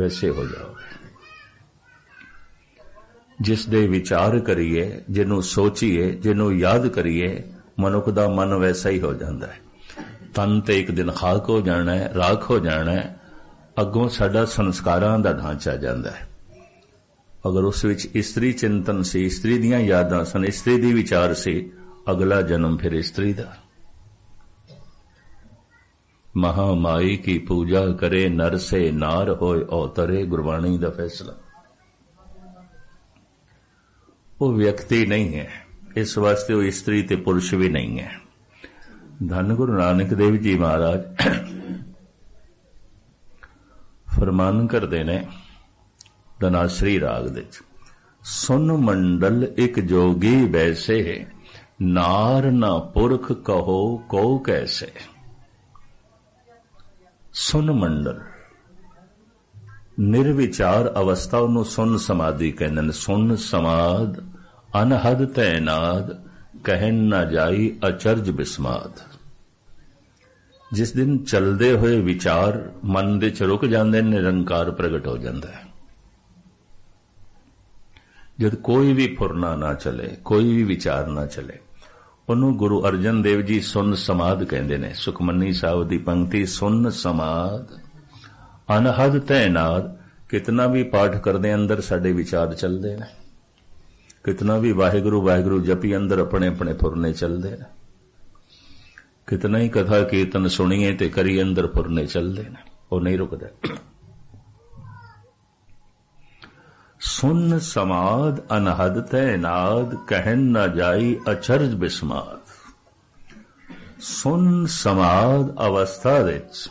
वैसे हो जाओगे। जिस दे विचार करिए, जिन्हों सोचीए, जिन्हों याद करिए, मनुख दा मन वैसा ही हो जाता है। तन ते एक दिन खाक हो जाना है, राख हो जाना है, अगों साडा संस्कारां दा ढांचा जाता है। अगर उस विच इस्त्री चिंतन सी, इस्त्री दियां यादां सन, इस्त्री दी विचार सी, अगला जन्म फिर इस्त्री दा। महामाई की पूजा करे, नर से नार होए अवतरे, गुरबाणी दा फैसला। वो व्यक्ति नहीं है, इस वास्ते वो स्त्री ते पुरुष भी नहीं है। धन गुरु नानक देव जी महाराज फरमान करते ने धनाश्री राग दे, सुन मंडल एक जोगी वैसे, नार ना पुरख कहो को कैसे। सुन मंडल निर्विचार अवस्था उन्होंने सुन समाधि कहते हैं। सुन समाध अनहद तैनाद, कहन न जाई अचरज बिस्माद। जिस दिन चलते हुए विचार मन दे च रुक जाते, निरंकार प्रगट हो जाता है। जब कोई भी फुरना ना चले, कोई भी विचार ना चले, उन्होंने गुरु अर्जन देव जी सुन समाध कहते हैं। सुखमनी साहब की पंक्ति, सुन समाध अनहद तैनाद। कितना भी पाठ करते अंदर साडे विचार चलते हैं, कितना भी वाहिगुरु वाहिगुरु जपी अंदर अपने अपने फुरने चलते हैं, कितना ही कथा कीर्तन सुनिए ते करी अंदर फुरने चलते हैं, वो नहीं रुकता। सुन समाध अनहद तैनाद, कहन न जाई अचरज बिस्माद। सुन समाध अवस्था विच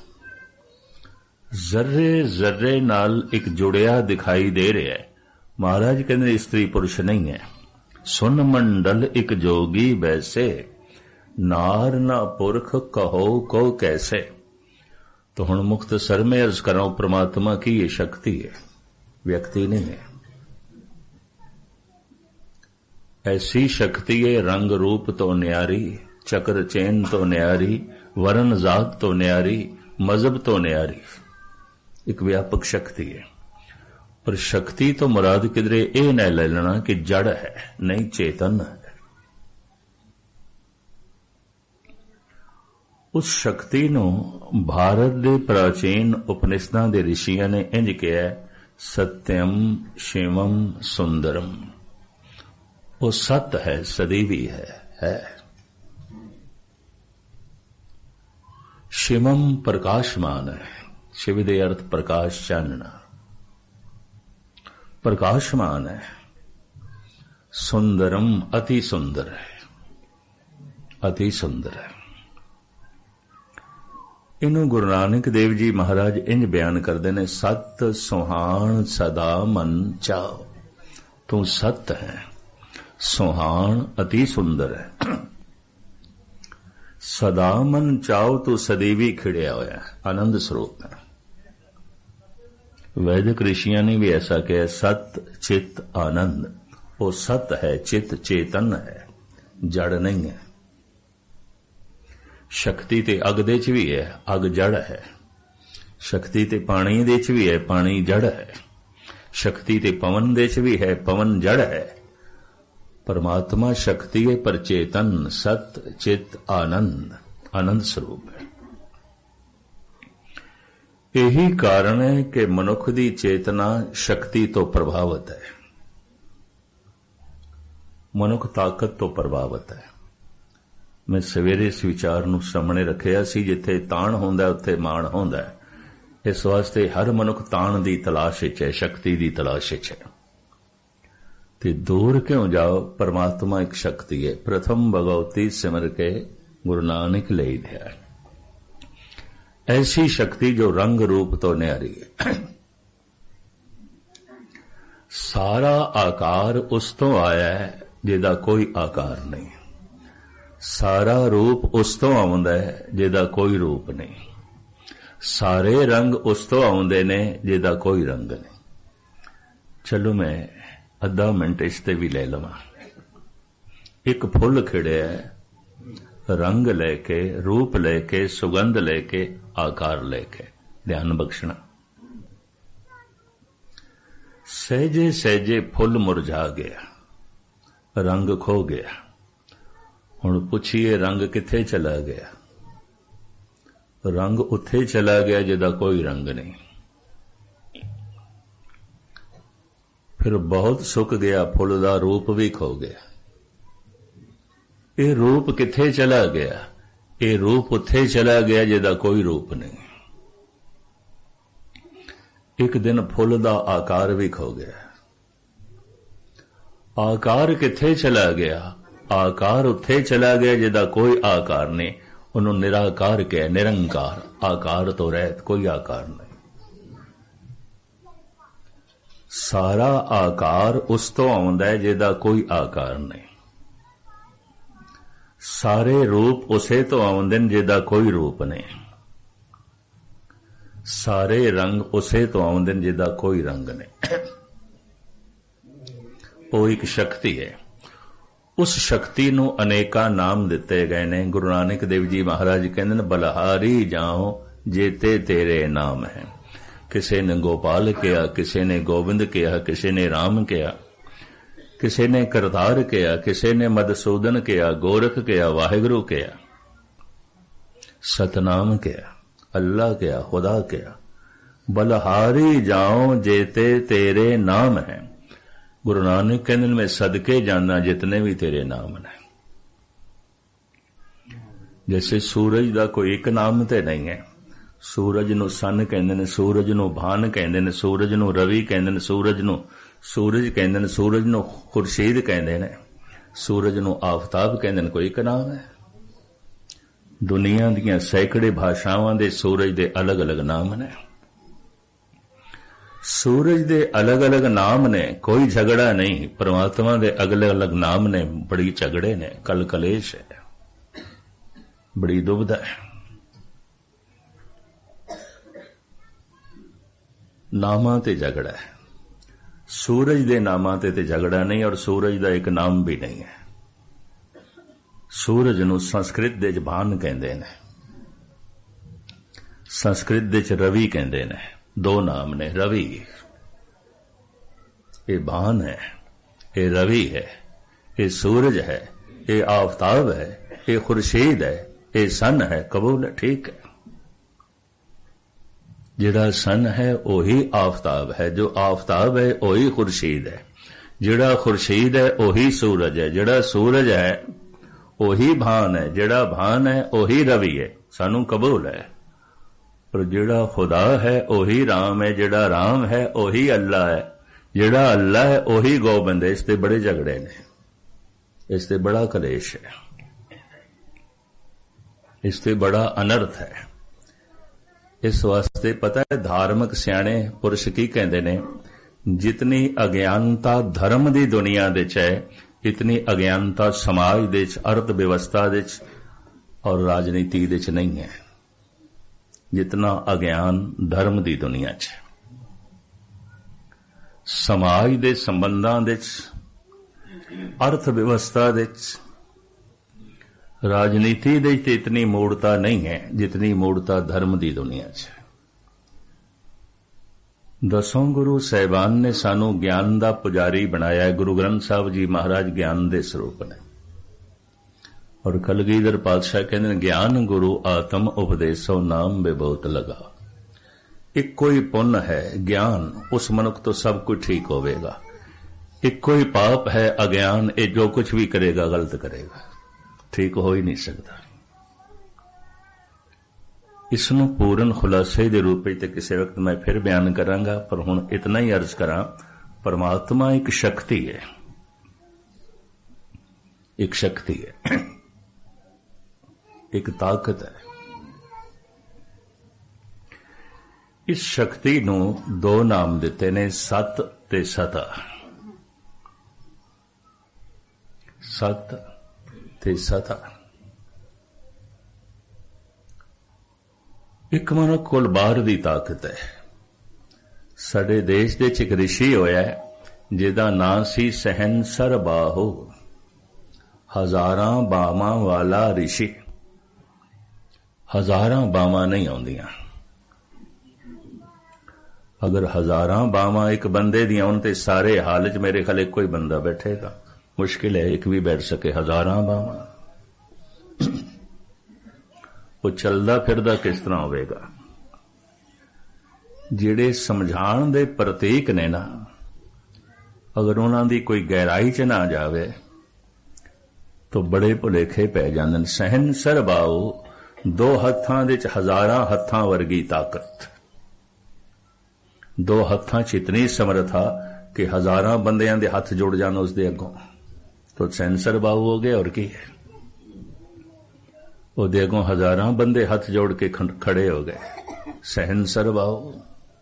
जर्रे जर्रे नाल एक जुड़िया दिखाई दे रहा है। महाराज कहते स्त्री पुरुष नहीं है। सुन मंडल एक जोगी वैसे, नार ना पुरख कहो को कैसे। तो हुण मुख्तसर में अर्ज करा, परमात्मा की ये शक्ति है, व्यक्ति नहीं है। ऐसी शक्ति है, रंग रूप तो न्यारी, चक्र चैन तो न्यारी, वर्ण जात तो न्यारी, मजहब तो न्यारी। एक व्यापक शक्ति है। पर शक्ति तो मुराद किधरे ये न ले लेना कि जड़ है, नहीं चेतन है। उस शक्ति नू भारत दे प्राचीन उपनिषदां दे ऋषियां ने इंज कहा, सत्यम शिवम सुंदरम। वो सत्य है, सदैवी है। शिवम प्रकाशमान है। शिव दे अर्थ प्रकाश, चानना, प्रकाशमान है। सुंदरम अति सुंदर है, अति सुंदर है। इनू गुरु नानक देव जी महाराज इंज बयान करते ने, सत सुहान सदा मन चाओ। तू सत्य है, सुहान अति सुंदर है। सदा मन चाओ, तू सदैवी खिड़िया होया है, आनंद स्वरूप है। वैदिक ऋषियों ने भी ऐसा कहा, सत चित आनंद। वो सत है, चित चेतन है, जड़ नहीं है। शक्ति ते अग दे च भी है, अग जड़ है। शक्ति ते पानी दे च भी है, पानी जड़ है। शक्ति ते पवन दे च भी है, पवन जड़ है। परमात्मा शक्ति है पर चेतन, सत चित आनंद, आनंद स्वरूप है। यही कारण है कि मनुख की चेतना शक्ति तो प्रभावित है, मनुख ताकत तो प्रभावित है। मैं सवेरे इस विचार नूं सामने रखिया सी, जिथे ताण होंदा उत्थे मान होंदा है। इस वास्ते हर मनुख ताण की तलाश विच है, शक्ति की तलाश विच है। ते दूर क्यों जाओ, परमात्मा एक शक्ति है। प्रथम भगवती सिमर के गुरु नानक ले दिया। ऐसी शक्ति जो रंग रूप तो न्यारी है। सारा आकार उस तो आया है जिहदा कोई आकार नहीं। सारा रूप उस तो आउंदा है जिहदा कोई रूप नहीं। सारे रंग उस तो आउंदे ने जिहदा कोई रंग नहीं। चलो मैं अद्धा मिनट इसते भी ले लवां। एक फुल खिड़िया है, रंग लेके, रूप लेके, सुगंध लेके, आकार लेके, ध्यान बख्शना। सहजे सहजे फुल मुरझा गया, रंग खो गया। हुण पुछिए रंग किथे चला गया? रंग उत्थे चला गया जिहदा कोई रंग नहीं। फिर बहुत सुक गया, फुल दा रूप भी खो गया। ये रूप किथे चला गया? ये रूप उत्थे चला गया जिहदा कोई रूप नहीं। एक दिन फुल दा आकार भी खो गया। आकार किथे चला गया? आकार उत्थे चला गया जिहदा कोई आकार नहीं। उन्होंने निराकार कहा, निरंकार, आकार तो रहत, कोई आकार नहीं। सारा आकार उस तो आउंदा है जिहदा कोई आकार नहीं। सारे रूप उसे तो आउंदे ने जिहदा कोई रूप नहीं। सारे रंग उसे तो आउंदे ने जिहदा कोई रंग नहीं। वो एक शक्ति है। उस शक्ति नूं अनेका नाम दिते गए ने। गुरु नानक देव जी महाराज कहंदे ने, बलहारी जाओ जेते तेरे नाम है। किसी ने गोपाल कहा, किसी ने गोविंद कहा, किसी ने राम कहा, किसी ने करतार कहा, किसी ने मधुसूदन कहा, गोरख कहा, वाहिगुरु कहा, सतनाम कहा, अल्लाह कहा, खुदा कहा। बलहारी जाओ जेते तेरे नाम है। गुरु नानक कहंदे मैं सदके जाना जितने भी तेरे नाम ने। जैसे सूरज का कोई एक नाम तो नहीं है। सूरज नूं सन कहंदे ने, सूरज नूं भान कहंदे ने, सूरज नूं रवि कहंदे ने, सूरज नूं सूरज कहंदे ने, सूरज नूं खुर्शीद कहंदे ने, सूरज नूं आफताब कहंदे ने। कोई एक नाम है? दुनिया दीयां सैकड़े भाषावां दे सूरज दे अलग अलग नाम ने। सूरज दे अलग अलग नाम ने, कोई झगड़ा नहीं। परमात्मा दे अलग अलग नाम ने, बड़ी झगड़े ने, कल कलेश है, बड़ी दुविधा है। नामां ते झगड़ा है। सूरज दे नामां ते झगड़ा नहीं, और सूरज दा एक नाम भी नहीं है। सूरज नूं संस्कृत दे च भान कहंदे ने, संस्कृत दे च रवि कहंदे ने। दो नाम ने। रवि ये भान है, ये रवि है, ये सूरज है, ये आफताब है, ये खुर्शीद है, ये सन है। कबूल है, ठीक है। जिहड़ा सन है वही आफताब है, जो आफताब है वही खुर्शीद है, जिहड़ा खुर्शीद है वही सूरज है, जिहड़ा सूरज है वही भान है, जिहड़ा भान है वही रवि है। सानू कबूल है। पर जिहड़ा खुदा है वही राम है, जिहड़ा राम है वही अल्लाह है, जिहड़ा अल्लाह है वही गोबिंद है। इसते बड़े झगड़े ने, इसते बड़ा कलेश है, इसते बड़ा अनर्थ है। इस वास्ते पता है धार्मिक सियाणे पुरुष की कहंदे ने, जितनी अज्ञानता धर्म दी दुनिया दे च है, इतनी अज्ञानता समाज दे च, अर्थ व्यवस्था दे च और राजनीति दे च नहीं है। जितना अज्ञान धर्म दी दुनिया च, समाज दे संबंधां दे च, अर्थ व्यवस्था दे च, राजनीति दे च इतनी मूढ़ता नहीं है जितनी मूढ़ता धर्म दी दुनिया च। दसों गुरु साहिबान ने सानू ज्ञान दा पुजारी बनाया है। गुरु ग्रंथ साहब जी महाराज ज्ञान दे स्वरूप ने, और कलगीधर पातशाह कहते ज्ञान गुरु आत्म उपदेशो नाम बेबोत लगा। एक कोई पुण्य है ज्ञान, उस मनुख तो सब कुछ ठीक होवेगा। एक कोई पाप है अज्ञान, ये जो कुछ भी करेगा गलत करेगा, ठीक हो ही नहीं सकता। इसनूं पूर्ण खुलासे दे रूप में किसी वक्त मैं फिर बयान करांगा, पर हुण इतना ही अर्ज करा, परमात्मा एक शक्ति है, एक शक्ति है, एक ताकत है। इस शक्ति नूं दो नाम दिते ने, सत ते सता। सत ते सता। एक मनुख कोल बाहर दी ताकत है। साडे देश दे च एक ऋषि होया है जिहदा नां सी सहनसर बाहो, हजारां बावां वाला ऋषि। हजारां बावां नहीं आउंदियां, अगर हजारां बावां एक बंदे दी होण ते सारे हाल च मेरे ख्याल एक कोई बंदा बैठेगा। मुश्किल है एक भी बैठ सके, हजारां बावां। वो चलदा फिरदा किस तरह होवेगा? जिहड़े समझाण दे प्रतीक ने ना, अगर उन्हां दी कोई गहराई च ना जावे तो बड़े भुलेखे पै जांदे ने। सहनसर बाऊ, दो हत्थां दे च हजारां हत्थां वर्गी ताकत, दो हत्थां च इतनी समर्था कि हजारां बंदियां दे हथ जुड़ जाण उसदे अगों, तो सहनसर बाऊ हो गए। और की है? ਉਹਦੇ अगों हजारां बंदे हथ जोड़ के खड़े हो गए। सहनसर बाऊ।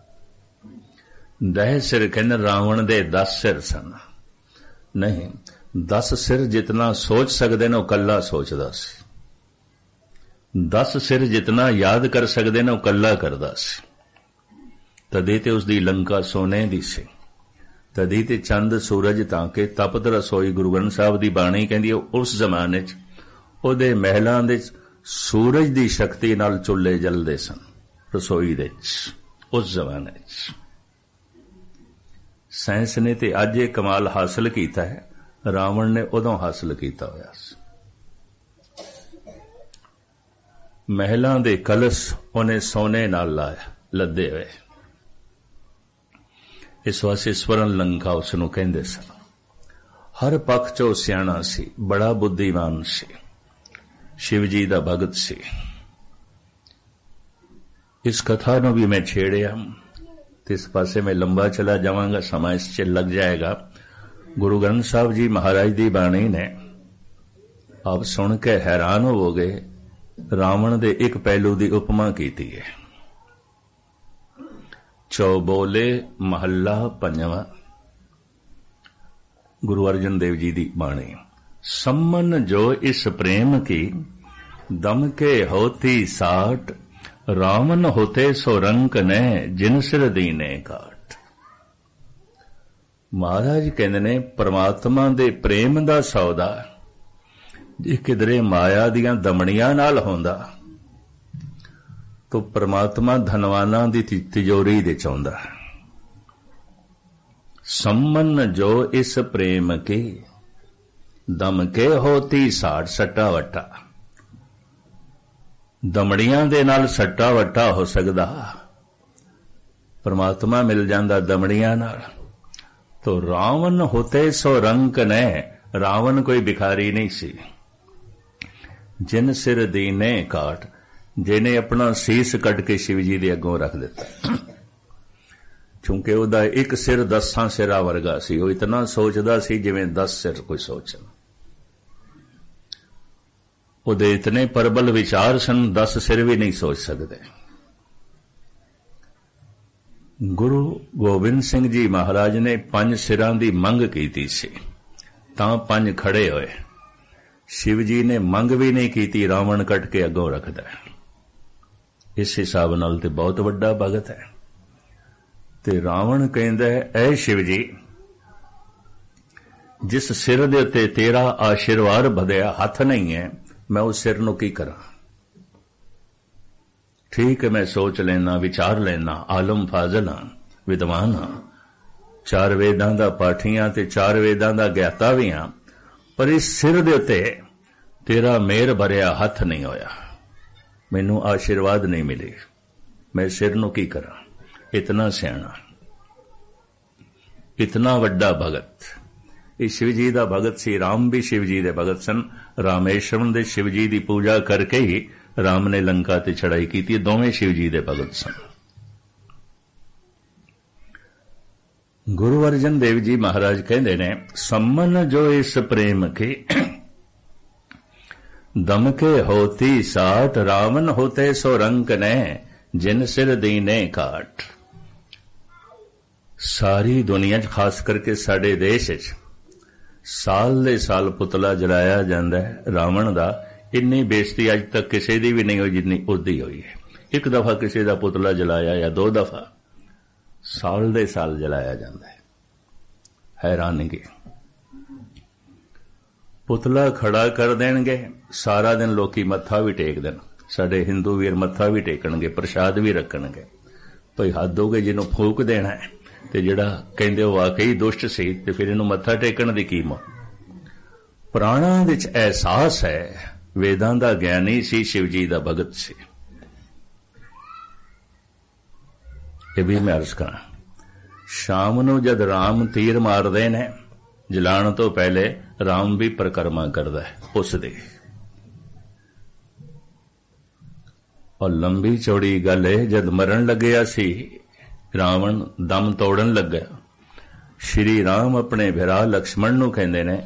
10 सिर कहने रावण दे 10 सिर सन। नहीं, 10 सिर जितना सोच सकते ने कला सोचदा सी, 10 सिर जितना याद कर सकते ने कला करदा सी। तदी ते उसदी लंका सोने दी सी, तदी ते चंद सूरज ताके तपत रसोई। गुरु ग्रंथ साहब दी बाणी कहंदी उस जमाने च ਉਹਦੇ महलां दे सूरज दी शक्ति नाल चुल्हे जलदे सन रसोई दे उस जमाने च। साइंस ने ते अज ये कमाल हासिल कीता है, रावण ने उदों हासिल कीता होया सी। महलां दे कलश उन्हें सोने नाल लाया लदे हुए, इस वास्ते स्वर्ण लंका उसनूं कहंदे सन। हर पक्ष चो सियाणा सी, बड़ा बुद्धिमान सी, शिव जी दा भगत सी। इस कथा नूं भी मैं छेड़िया, इस पासे में लंबा चला जावांगा, समा इस च लग जाएगा। गुरु ग्रंथ साहब जी महाराज दी बाणी ने आप सुन के हैरान होवोगे। रावण दे एक पहलू दी उपमा कीती है। चौबोले महला पंजवा, गुरु अर्जन देव जी दी बाणी। सम्मन जो इस प्रेम की, दम के होती साठ, रावण होते सो रंक ने, जिन सिर दीने काट। महाराज कहंदे ने परमात्मा दे प्रेम दा सौदा जे किधरे माया दियां दमड़ियां नाल होंदा तो परमात्मा धनवाना दी तिजोरी दे चाहुंदा। सम्मन जो इस प्रेम की, दम के होती साठ, सट्टा वट्टा। दमड़ियां दे नाल सट्टा वट्टा हो सकदा, परमात्मा मिल जांदा दमड़ियां नाल। तो रावण होते सो रंक ने, रावण कोई भिखारी नहीं सी। जिन सिर दीने काट, जिन्हें अपना सीस कट के शिव जी दे अगों रख दिता। चूंकि उहदा एक सिर 10 सिरा वर्गा सी, वो इतना सोचदा सी जिवें 10 सिर कोई सोचन। ਉਹਦੇ इतने प्रबल विचार सन, 10 सिर भी नहीं सोच सकते। गुरु गोबिंद सिंह जी महाराज ने 5 सिरां दी मंग कीती सी, तां 5 खड़े होए। शिव जी ने मंग भी नहीं कीती, रावण कट के अगों रखदा। इस हिसाब नाल ते बहुत वड्डा भगत है। ते रावण कहंदा है, ऐ शिव जी, जिस सिर दे उत्ते तेरा आशीर्वाद बधिया हथ नहीं है, मैं उस सिर नूं की करा। ठीक है, मैं सोच लेना, विचार लेना, आलम फाजल हां, विद्वान हां, 4 वेदां दा पाठी हां ते 4 वेदां दा ज्ञाता भी हां, पर इस सिर दे उत्ते तेरा मेहर भरिया हथ नहीं होया, मैनूं आशीर्वाद नहीं मिले, मैं सिर नूं की करा। इतना सियाणा, इतना वड्डा भगत। ये शिव जी दा भगत सी। राम भी शिव जी दे भगत सन। रामेश्वरम दे शिव जी दी पूजा करके ही राम ने लंका ते चढ़ाई की थी। दोवें शिव जी दे भगत सन। गुरु अर्जन देव जी महाराज कहंदे ने, सम्मन जो इस प्रेम के, दम के होती साठ, रावण होते सो रंक ने, जिन सिर दीने काट। सारी दुनिया च, खास करके साडे देश च साल दे साल पुतला जलाया जांदा है रावण दा। इन्नी बेइज्जती अज तक किसी दी भी नहीं हुई जितनी उदी हुई है। एक दफा किसी दा पुतला जलाया या 2 दफा, साल दे साल जलाया जांदा है। हैरानगी। पुतला खड़ा कर देणगे, सारा दिन लोकी मत्था भी टेक देण। साडे हिंदू वीर मत्था भी टेकणगे, प्रसाद भी रखणगे। ਭਈ ਹੱਦ ਹੋ ਗਈ, ਜਿਹਨੂੰ ਫੂਕ ਦੇਣਾ ਹੈ ਤੇ ਜਿਹੜਾ ਕਹਿੰਦੇ ਉਹ ਵਾਕਈ ਦੁਸ਼ਟ ਸੀ ਤੇ ਫਿਰ ਇਹਨੂੰ ਮੱਥਾ ਟੇਕਣ ਦੀ ਕੀਮਤ। ਪ੍ਰਾਣਾਂ ਵਿੱਚ ਅਹਿਸਾਸ ਹੈ, ਵੇਦਾਂ ਦਾ ਗਿਆਨੀ ਸੀ, ਸ਼ਿਵ ਜੀ ਦਾ ਭਗਤ ਸੀ। ਇਹ ਵੀ ਮੈਂ ਅਰਜ਼ ਕਰਾਂ, ਸ਼ਾਮ ਨੂੰ ਜਦ ਰਾਮ ਤੀਰ ਮਾਰਦੇ ਨੇ, ਜਲਾਉਣ ਤੋਂ ਪਹਿਲੇ ਰਾਮ ਵੀ ਪ੍ਰਕਰਮਾ ਕਰਦਾ ਹੈ ਉਸ ਦੇ। ਔਰ ਲੰਬੀ ਚੌੜੀ ਗੱਲ ਹੈ, ਜਦ ਮਰਨ ਲੱਗਿਆ ਸੀ ਰਾਵਣ, ਦਮ ਤੋੜਨ ਲੱਗਾ, ਸ਼੍ਰੀ ਰਾਮ ਆਪਣੇ ਭਰਾ ਲਕਸ਼ਮਣ ਨੂੰ ਕਹਿੰਦੇ ਨੇ,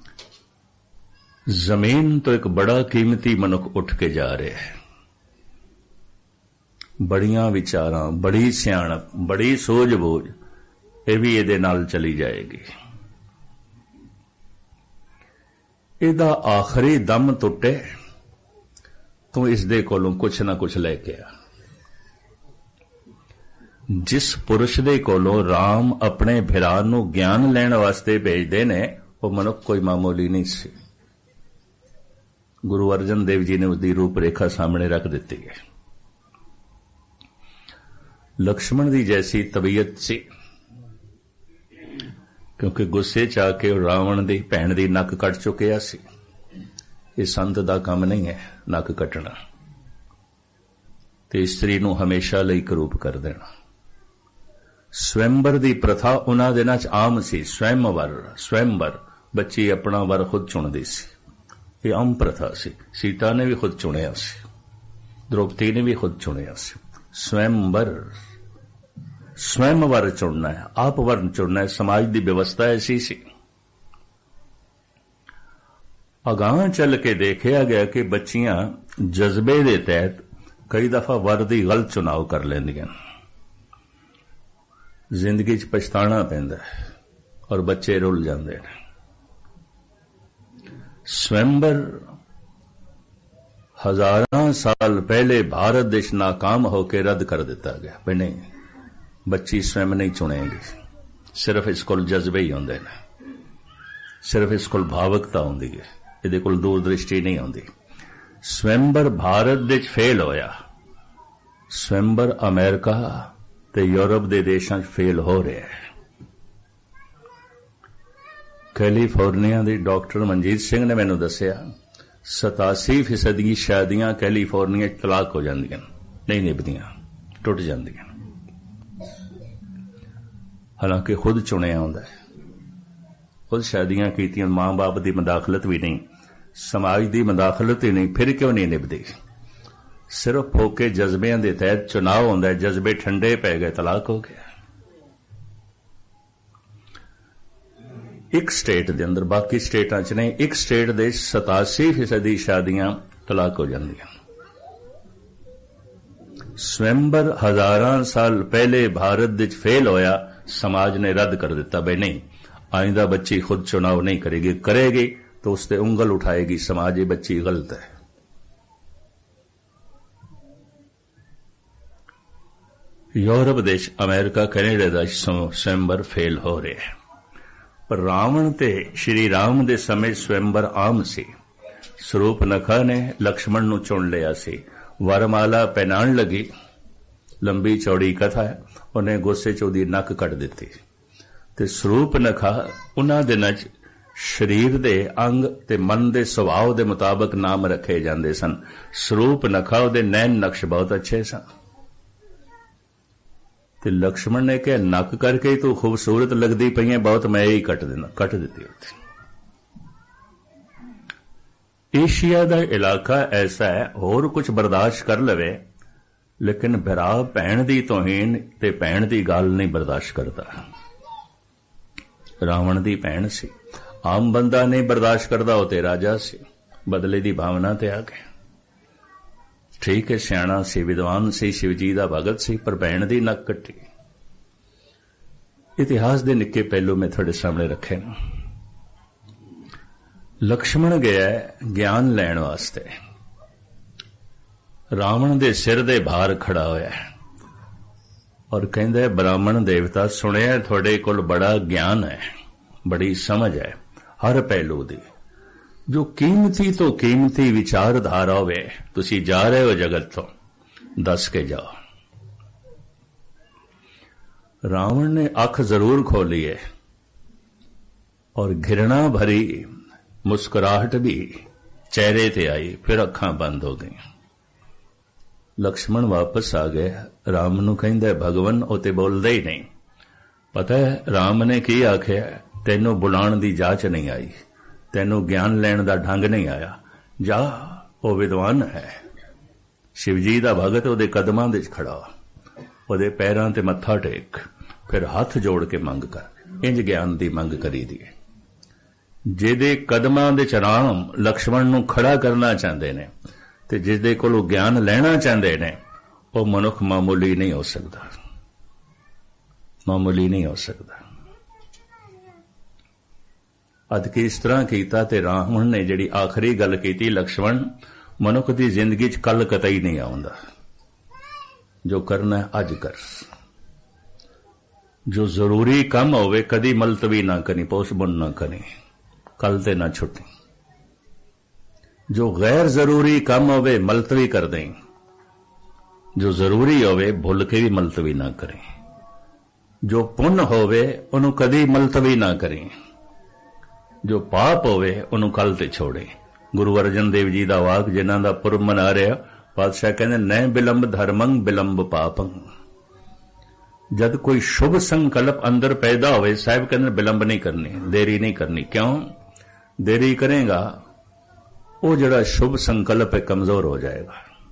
ਜ਼ਮੀਨ ਤੋਂ ਇੱਕ ਬੜਾ ਕੀਮਤੀ ਮਨੁੱਖ ਉੱਠ ਕੇ ਜਾ ਰਿਹਾ ਹੈ, ਬੜੀਆਂ ਵਿਚਾਰਾਂ, ਬੜੀ ਸਿਆਣਪ, ਬੜੀ ਸੂਝ-ਬੂਝ, ਇਹ ਵੀ ਇਹਦੇ ਨਾਲ ਚਲੀ ਜਾਏਗੀ। ਇਹਦਾ ਆਖਰੀ ਦਮ ਟੁੱਟੇ, ਤੂੰ ਇਸ ਦੇ ਕੋਲੋਂ ਕੁਛ ਨਾ ਕੁਛ ਲੈ ਕੇ ਆ। ਜਿਸ ਪੁਰਸ਼ ਦੇ ਕੋਲੋਂ ਰਾਮ ਆਪਣੇ ਭਰਾ ਨੂੰ ਗਿਆਨ ਲੈਣ ਵਾਸਤੇ ਭੇਜਦੇ ਨੇ, ਉਹ ਮਨੁੱਖ ਕੋਈ ਮਾਮੂਲੀ ਨਹੀਂ ਸੀ। ਗੁਰੂ ਅਰਜਨ ਦੇਵ ਜੀ ਨੇ ਉਸਦੀ ਰੂਪ ਰੇਖਾ ਸਾਹਮਣੇ ਰੱਖ ਦਿੱਤੀ ਹੈ। ਲਕਸ਼ਮਣ ਦੀ ਜੈਸੀ ਤਬੀਅਤ ਸੀ, ਕਿਉਂਕਿ ਗੁੱਸੇ ਚ ਆ ਕੇ ਰਾਵਣ ਦੀ ਭੈਣ ਦੀ ਨੱਕ ਕੱਟ ਚੁੱਕਿਆ ਸੀ। ਇਹ ਸੰਤ ਦਾ ਕੰਮ ਨਹੀਂ ਹੈ ਨੱਕ ਕੱਟਣਾ, ਤੇ ਇਸਤਰੀ ਨੂੰ ਹਮੇਸ਼ਾ ਲਈ ਕਰੂਪ ਕਰ ਦੇਣਾ। ਸਵੈੰਬਰ ਦੀ ਪ੍ਰਥਾ ਉਹਨਾਂ ਦਿਨਾਂ ਚ ਆਮ ਸੀ। ਸਵੈੰਬਰ, ਬੱਚੀ ਆਪਣਾ ਵਰ ਖੁਦ ਚੁਣਦੀ ਸੀ, ਇਹ ਆਮ ਪ੍ਰਥਾ ਸੀ। ਸੀਤਾ ਨੇ ਵੀ ਖੁਦ ਚੁਣਿਆ ਸੀ, ਦ੍ਰੋਪਦੀ ਨੇ ਵੀ ਖੁਦ ਚੁਣਿਆ ਸੀ। ਸਵੈੰਵਰ ਚੁਣਨਾ ਹੈ, ਆਪ ਵਰਨ ਚੁਣਨਾ ਹੈ। ਸਮਾਜ ਦੀ ਵਿਵਸਥਾ ਐਸੀ ਸੀ। ਅਗਾਂਹ ਚੱਲ ਕੇ ਦੇਖਿਆ ਗਿਆ ਕਿ ਬੱਚੀਆਂ ਜਜ਼ਬੇ ਦੇ ਤਹਿਤ ਕਈ ਦਫਾ ਵਰ ਦੀ ਗਲਤ ਚੁਣਾਵ ਕਰ ਲੈਂਦੀਆਂ, ਜ਼ਿੰਦਗੀ 'ਚ ਪਛਤਾਣਾ ਪੈਂਦਾ ਔਰ ਬੱਚੇ ਰੁੱਲ ਜਾਂਦੇ ਨੇ। ਸਵੈੰਬਰ ਹਜ਼ਾਰਾਂ ਸਾਲ ਪਹਿਲੇ ਭਾਰਤ ਦੇਸ਼ ਨਾਕਾਮ ਹੋ ਕੇ ਰੱਦ ਕਰ ਦਿੱਤਾ ਗਿਆ। ਵੀ ਨਹੀਂ, ਬੱਚੀ ਸਵੈਮ ਨਹੀਂ ਚੁਣੇਗੀ, ਸਿਰਫ ਇਸ ਕੋਲ ਜਜ਼ਬੇ ਹੀ ਹੁੰਦੇ ਨੇ, ਸਿਰਫ ਇਸ ਕੋਲ ਭਾਵਕਤਾ ਹੁੰਦੀ ਹੈ, ਇਹਦੇ ਕੋਲ ਦੂਰਦ੍ਰਿਸ਼ਟੀ ਨਹੀਂ ਹੁੰਦੀ। ਸਵੈੰਬਰ ਭਾਰਤ ਵਿੱਚ ਫੇਲ ਹੋਇਆ, ਸਵੈੰਬਰ ਅਮਰੀਕਾ ਤੇ ਯੂਰਪ ਦੇ ਦੇਸ਼ਾਂ 'ਚ ਫੇਲ ਹੋ ਰਿਹਾ ਹੈ। ਕੈਲੀਫੋਰਨੀਆ ਦੇ ਡਾਕਟਰ ਮਨਜੀਤ ਸਿੰਘ ਨੇ ਮੈਨੂੰ ਦੱਸਿਆ 87% ਸ਼ਾਦੀਆਂ ਕੈਲੀਫੋਰਨੀਆ 'ਚ ਤਲਾਕ ਹੋ ਜਾਂਦੀਆਂ, ਨਹੀਂ ਨਿਭਦੀਆਂ, ਟੁੱਟ ਜਾਂਦੀਆਂ। ਹਾਲਾਂਕਿ ਖੁਦ ਚੁਣਿਆ ਹੁੰਦਾ ਹੈ, ਖੁਦ ਸ਼ਾਦੀਆਂ ਕੀਤੀਆਂ, ਮਾਂ-ਬਾਪ ਦੀ ਮਦਾਖਲਤ ਵੀ ਨਹੀਂ, ਸਮਾਜ ਦੀ ਮਦਾਖਲਤ ਹੀ ਨਹੀਂ, ਫਿਰ ਕਿਉਂ ਨਹੀਂ ਨਿਭਦੀ? ਸਿਰਫ ਫੋਕੇ ਜਜ਼ਬਿਆਂ ਦੇ ਤਹਿਤ ਚੁਣਾਵ ਹੁੰਦਾ ਹੈ, ਜਜ਼ਬੇ ਠੰਡੇ ਪੈ ਗਏ, ਤਲਾਕ ਹੋ ਗਿਆ। ਇੱਕ ਸਟੇਟ ਦੇ ਅੰਦਰ, ਬਾਕੀ ਸਟੇਟਾਂ 'ਚ ਨਹੀਂ, ਇੱਕ ਸਟੇਟ ਦੇ 87% ਸ਼ਾਦੀਆਂ ਤਲਾਕ ਹੋ ਜਾਂਦੀਆਂ। ਸਵੈੰਬਰ ਹਜ਼ਾਰਾਂ ਸਾਲ ਪਹਿਲੇ ਭਾਰਤ ਵਿੱਚ ਫੇਲ ਹੋਇਆ, ਸਮਾਜ ਨੇ ਰੱਦ ਕਰ ਦਿੱਤਾ। ਬਈ ਨਹੀਂ, ਆਇੰਦਾ ਬੱਚੀ ਖੁਦ ਚੁਣਾਵ ਨਹੀਂ ਕਰੇਗੀ तो उस पर उंगल उठाएगी समाज, ये बच्ची गलत है। यूरोप देश, अमेरिका, कनेडा ਦਾ ਸਵੈੰਬਰ ਫੇਲ ਹੋ ਰਿਹਾ। ਪਰ ਰਾਵਣ ਤੇ ਸ਼੍ਰੀ ਰਾਮ ਦੇ ਸਮੇਂ ਸਵੈੰਬਰ ਆਮ ਸੀ। ਸਰੂਪਨਖਾ ਨੇ ਲਕਸ਼ਮਣ ਨੂੰ ਚੁਣ ਲਿਆ ਸੀ, ਵਰਮਾਲਾ ਪਹਿਨਾਉਣ ਲੱਗੀ, ਲੰਬੀ ਚੌੜੀ ਕਥਾ ਹੈ, ਉਹਨੇ ਗੁੱਸੇ 'ਚ ਉਹਦੀ ਨੱਕ ਕੱਟ ਦਿੱਤੀ। ਤੇ ਸਰੂਪਨਖਾ ਉਹਨਾਂ ਦਿਨਾਂ 'ਚ ਸਰੀਰ ਦੇ ਅੰਗ ਤੇ ਮਨ ਦੇ ਸੁਭਾਅ ਦੇ ਮੁਤਾਬਕ ਨਾਮ ਰੱਖੇ ਜਾਂਦੇ ਸਨ। ਸਰੂਪਨਖਾ ਉਹਦੇ ਨੈਣ ਨਕਸ਼ ਬਹੁਤ ਅੱਛੇ ਸਨ। ਤੇ ਲਕਸ਼ਮਣ ਨੇ ਕਿਹਾ ਨੱਕ ਕਰਕੇ ਤੂੰ ਖੂਬਸੂਰਤ ਲੱਗਦੀ ਪਈ ਹੈ ਬਹੁਤ, ਮੈਂ ਹੀ ਕੱਟ ਦਿੱਤੀ ਉੱਥੇ। ਏਸ਼ੀਆ ਦਾ ਇਲਾਕਾ ਐਸਾ ਹੈ, ਹੋਰ ਕੁਝ ਬਰਦਾਸ਼ਤ ਕਰ ਲਵੇ, ਲੇਕਿਨ ਭਰਾ ਭੈਣ ਦੀ ਤੋਹੀਨ ਤੇ ਭੈਣ ਦੀ ਗੱਲ ਨਹੀਂ ਬਰਦਾਸ਼ਤ ਕਰਦਾ। ਰਾਵਣ ਦੀ ਭੈਣ ਸੀ, ਆਮ ਬੰਦਾ ਨਹੀਂ ਬਰਦਾਸ਼ਤ ਕਰਦਾ, ਉਹ ਤੇ ਰਾਜਾ ਸੀ, ਬਦਲੇ ਦੀ ਭਾਵਨਾ ਤੇ ਆ ਗਿਆ। ਠੀਕ ਹੈ, ਸਿਆਣਾ ਸੀ, ਵਿਦਵਾਨ ਸੀ, शिव जी ਦਾ ਭਗਤ ਸੀ, ਪਰ ਭੈਣ ਦੀ ਨੱਕ ਕੱਟੀ। ਇਤਿਹਾਸ ਦੇ ਨਿੱਕੇ ਪਹਿਲੂ ਮੈਂ ਤੁਹਾਡੇ ਸਾਹਮਣੇ ਰੱਖੇ ਨੇ। ਲਕਸ਼ਮਣ ਗਿਆ ਗਿਆਨ ਲੈਣ ਵਾਸਤੇ, ਰਾਵਣ ਦੇ ਸਿਰ ਦੇ ਭਾਰ ਖੜਾ ਹੋਇਆ ਔਰ ਕਹਿੰਦਾ ਬ੍ਰਾਹਮਣ ਦੇਵਤਾ, ਸੁਣਿਆ ਤੁਹਾਡੇ ਕੋਲ ਬੜਾ ਗਿਆਨ ਹੈ, ਬੜੀ ਸਮਝ ਹੈ ਹਰ ਪਹਿਲੂ ਦੀ, ਜੋ ਕੀਮਤੀ ਤੋਂ ਕੀਮਤੀ ਵਿਚਾਰਧਾਰਾ ਹੋਵੇ, ਤੁਸੀਂ ਜਾ ਰਹੇ ਹੋ ਜਗਤ ਤੋਂ, ਦੱਸ ਕੇ ਜਾਓ। रावण ने अख जरूर खोली है और घृणा भरी मुस्कुराहट भी चेहरे ते आई, फिर अखां बंद हो गई। लक्ष्मण वापस आ गए, राम नूं कहंदे भगवन ओ ते बोलदे ही नहीं। पता है राम ने की आख्या, तैनूं बुलाण दी जाच नहीं आई, तैनूं ज्ञान लैण दा ढंग नहीं आया, जा ओ विद्वान है। शिवजी दा भगत ओदे कदमां दे खड़ा, ओदे पैरां ते मत्था टेक, फिर हथ जोड़ के मंग कर। इंज ज्ञान दी मंग करी दी। जिहदे कदमां दे राम लक्ष्मण नूं खड़ा करना चाहते ने ते जिसदे कोलों ज्ञान लेना चाहते ने, वो मनुख मामूली नहीं हो सकता, मामूली नहीं हो सकता। अद कि इस तरह कीता ते रावण ने जिहड़ी आखिरी गल कीती, लक्ष्मण मनुख दी जिंदगी च कल कतई नहीं आउंदा, जो करना है अज कर। जो जरूरी काम होवे कदी मुलतवी ना करी, पोस्टपोन ना करी, कल ते ना छुट्टी। जो गैर जरूरी काम होवे मुलतवी कर दें, जो जरूरी होवे भुल के भी मुलतवी ना करें। जो पुण्य होवे उन्हों कदी मुलतवी ना करें, जो पाप होवे उन्हों कल ते छोड़े। गुरु अर्जन देव जी दा वाक जिन्हां दा पुरब मना रहा, पातशाह कहंदे न बिलंब धर्मं बिलंब पापं। जद कोई शुभ संकल्प अंदर पैदा होवे, साहिब कहंदे बिलंब नहीं करनी, देरी नहीं करनी। क्यों देरी करेगा, वो जड़ा शुभ संकल्प है कमजोर हो जाएगा,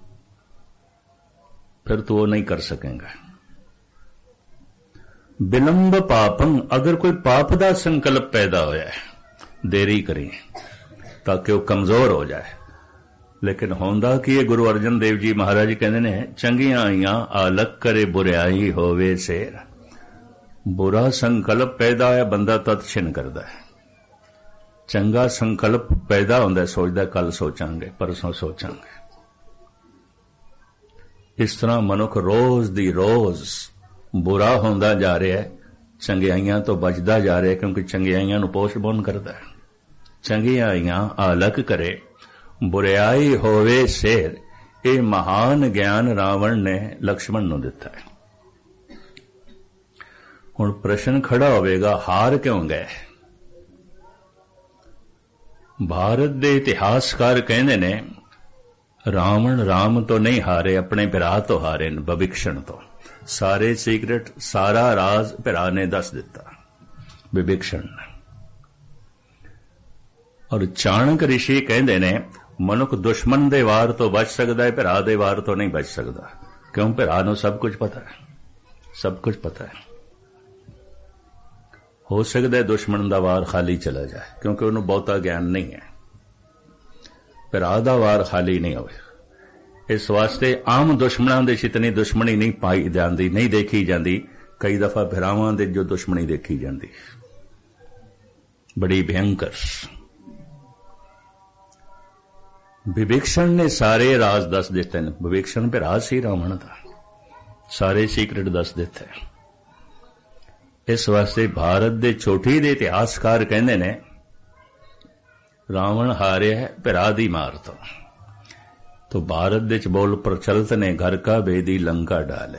फिर तो वो नहीं कर सकेगा। बिलंब पापं, अगर कोई पाप का संकल्प पैदा होया है, देरी करें ताकि वो कमजोर हो जाए। लेकिन होंदा कि गुरु अर्जन देव जी महाराज कहते ने, चंगियां आईयां आलक करे बुराई होवे शेर। बुरा संकल्प पैदा होया बंदा तद छिन करदा है, चंगा संकल्प पैदा होंदा सोचदा कल सोचांगे, परसों सोचांगे। इस तरह मनुख रोज दी रोज बुरा होंदा जा रहा है, चंगियाइयां तो बचदा जा रहा है, क्योंकि चंगियाइयां नूं पोस्टपोन करदा है। चंगियाइयां आलक करे बुराई होवे शेर, ये महान ज्ञान रावण ने लक्ष्मण नूं दिता है। हुण प्रश्न खड़ा होवेगा, हार क्यों गए? भारत दे इतिहासकार कहंदे ने, रावण राम तो नहीं हारे, अपने भरा तो हारे न, विभीषण तो। सारे सीक्रेट, सारा राज भरा ने दस दिता, विभीषण ने। और चाणक ऋषि कहंदे ने, मनुख दुश्मन दे वार तो बच सकदा है, भरा दे वार तो नहीं बच सकदा। क्यों? भरा नूं सब कुछ पता है, सब कुछ पता है। हो सकता है दुश्मन का वार खाली चला जाए, क्योंकि उन्होंने बहुता ज्ञान नहीं है। भरा दा वार खाली नहीं हो। इस वास्ते आम दुश्मनों के इतनी दुश्मनी नहीं पाई जाती, नहीं देखी जाती। कई दफा भरावां दे जो दुश्मनी देखी जाती, बड़ी भयंकर। विभीषण ने सारे राज दस दिते हैं। विभीषण भरा सी रावण का, सारे सीक्रेट दस दिते। इस वास्ते भारत दे छोटी दे इतिहासकार कहंदे ने, रावण हारे है भरा दी मार तो भारत दे च बोल प्रचलित ने, घर का बेदी लंका डाले।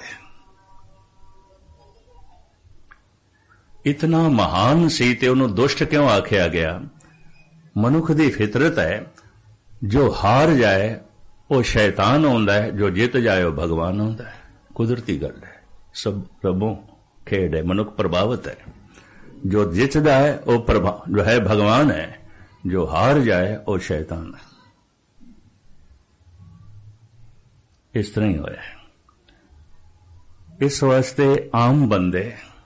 इतना महान सी ते उन्होंने दुष्ट क्यों आख्या गया? मनुख दी फितरत है, जो हार जाए वो शैतान होंदा है, जो जित जाए वो भगवान होंदा है। कुदरती गल है, सब रबों खेड है, मनुख प्रभावित है। जो जितदा है वो जो है भगवान है, जो हार जाए वो शैतान है। इस तरह ही होया है। इस वास्ते आम बंदे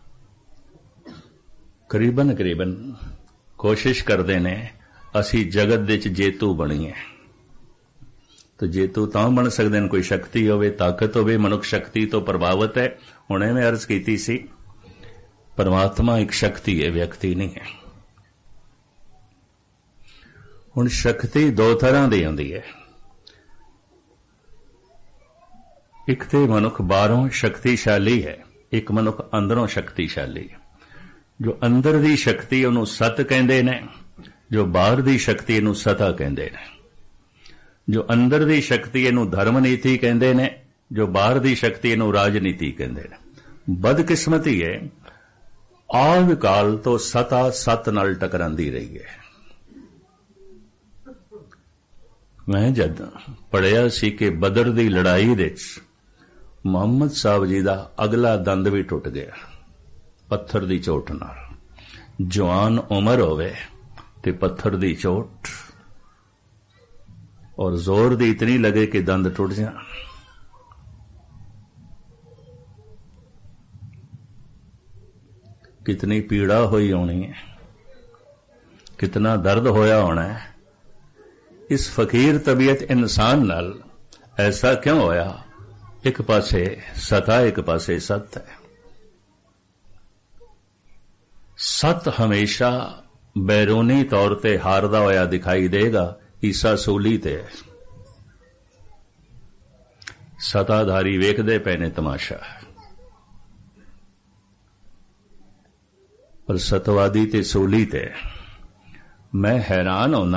करीबन कोशिश करते ने, असी जगत दे च जेतू बणीए। तो जेतू तां बन सकते हैं कोई शक्ति होवे, ताकत होवे। मनुख शक्ति तो प्रभावित है। हुणे मैं अर्ज कीती सी, परमात्मा एक शक्ति है, व्यक्ति नहीं है। हुण शक्ति दो तरह दी हुंदी है। एक ते मनुख बाहरों शक्तिशाली है, एक मनुख अंदरों शक्तिशाली है। जो अंदर दी शक्ति उन्होंने सत कहंदे ने, जो बाहर दी शक्ति इनू सता कहंदे ने। जो अंदर दी शक्ति इनू धर्म नीति कहंदे ने, जो बाहर दी शक्ति इनू राजनीति कहंदे ने। ਬਦਕਿਸਮਤੀ ਹੈ, ਆਦਿ ਕਾਲ ਤੋਂ ਸਤਾ ਸਤ ਨਾਲ ਟਕਰਾਂਦੀ ਰਹੀ ਹੈ। ਮੈਂ ਜਦ ਪੜ੍ਹਿਆ ਸੀ ਕਿ ਬਦਰ ਦੀ ਲੜਾਈ ਵਿੱਚ ਮੁਹੰਮਦ ਸਾਹਿਬ ਜੀ ਦਾ ਅਗਲਾ ਦੰਦ ਵੀ ਟੁੱਟ ਗਿਆ ਪੱਥਰ ਦੀ ਚੋਟ ਨਾਲ। ਜਵਾਨ ਉਮਰ ਹੋਵੇ ਤੇ ਪੱਥਰ ਦੀ ਚੋਟ, ਔਰ ਜ਼ੋਰ ਦੀ ਇਤਨੀ ਲਗੇ ਕਿ ਦੰਦ ਟੁੱਟ ਜਾਣ। कितनी पीड़ा हुई होनी है, कितना दर्द होया होना है। इस फकीर तबीयत इंसान नाल ऐसा क्यों होया? एक पासे सता, एक पासे सत है। सत हमेशा बैरूनी तौर ते हारदा होया दिखाई देगा, ईसा सूली ते सताधारी वेखदे पए ने तमाशा। पर सतवादी ते सूली ते मैं हैरान होना।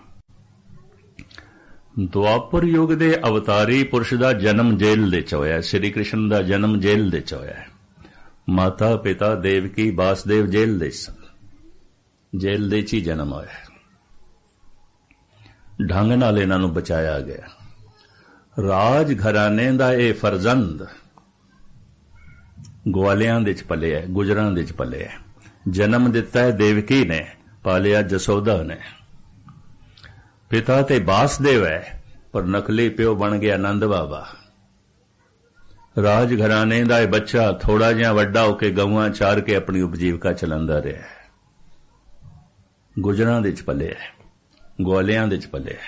ਦੁਆਪਰ ਯੁੱਗ ਦੇ ਅਵਤਾਰੀ ਪੁਰਸ਼ ਦਾ ਜਨਮ ਜੇਲ੍ਹ ਦੇ ਚ ਹੋਇਆ। ਸ੍ਰੀ ਕ੍ਰਿਸ਼ਨ ਦਾ ਜਨਮ ਜੇਲ੍ਹ ਦੇ ਚ ਹੋਇਆ। ਮਾਤਾ ਪਿਤਾ ਦੇਵਕੀ ਵਾਸਦੇਵ ਜੇਲ੍ਹ ਦੇ ਸਨ, ਜੇਲ੍ਹ ਦੇ ਚ ਹੀ ਜਨਮ ਹੋਇਆ। ਢੰਗ ਨਾਲ ਇਹਨਾਂ ਨੂੰ ਬਚਾਇਆ ਗਿਆ। ਰਾਜ ਘਰਾਣੇ ਦਾ ਇਹ ਫਰਜ਼ੰਦ ਗਵਾਲਿਆਂ ਦੇ ਚ ਪਲਿਆ, ਗੁਜਰਾਂ ਦੇ ਚ ਪਲਿਆ। ਜਨਮ ਦਿੱਤਾ ਹੈ ਦੇਵਕੀ ਨੇ, ਪਾਲਿਆ ਜਸੋਦਾ ਨੇ। ਪਿਤਾ ਤੇ ਵਾਸਦੇਵ ਹੈ, ਪਰ ਨਕਲੀ ਪਿਓ ਬਣ ਗਿਆ ਨੰਦ ਬਾਬਾ। ਰਾਜ ਘਰਾਣੇ ਦਾ ਇਹ ਬੱਚਾ ਥੋੜਾ ਜਿਹਾ ਵੱਡਾ ਹੋ ਕੇ ਗਊਆਂ ਚਾਰ ਕੇ ਆਪਣੀ ਉਪਜੀਵਕਾ ਚਲਾਉਂਦਾ ਰਿਹਾ। ਗੁਜਰਾਂ ਦੇ ਚ ਪਲਿਆ, ਗਵਾਲਿਆਂ ਦੇ ਚ ਪਲਿਆ।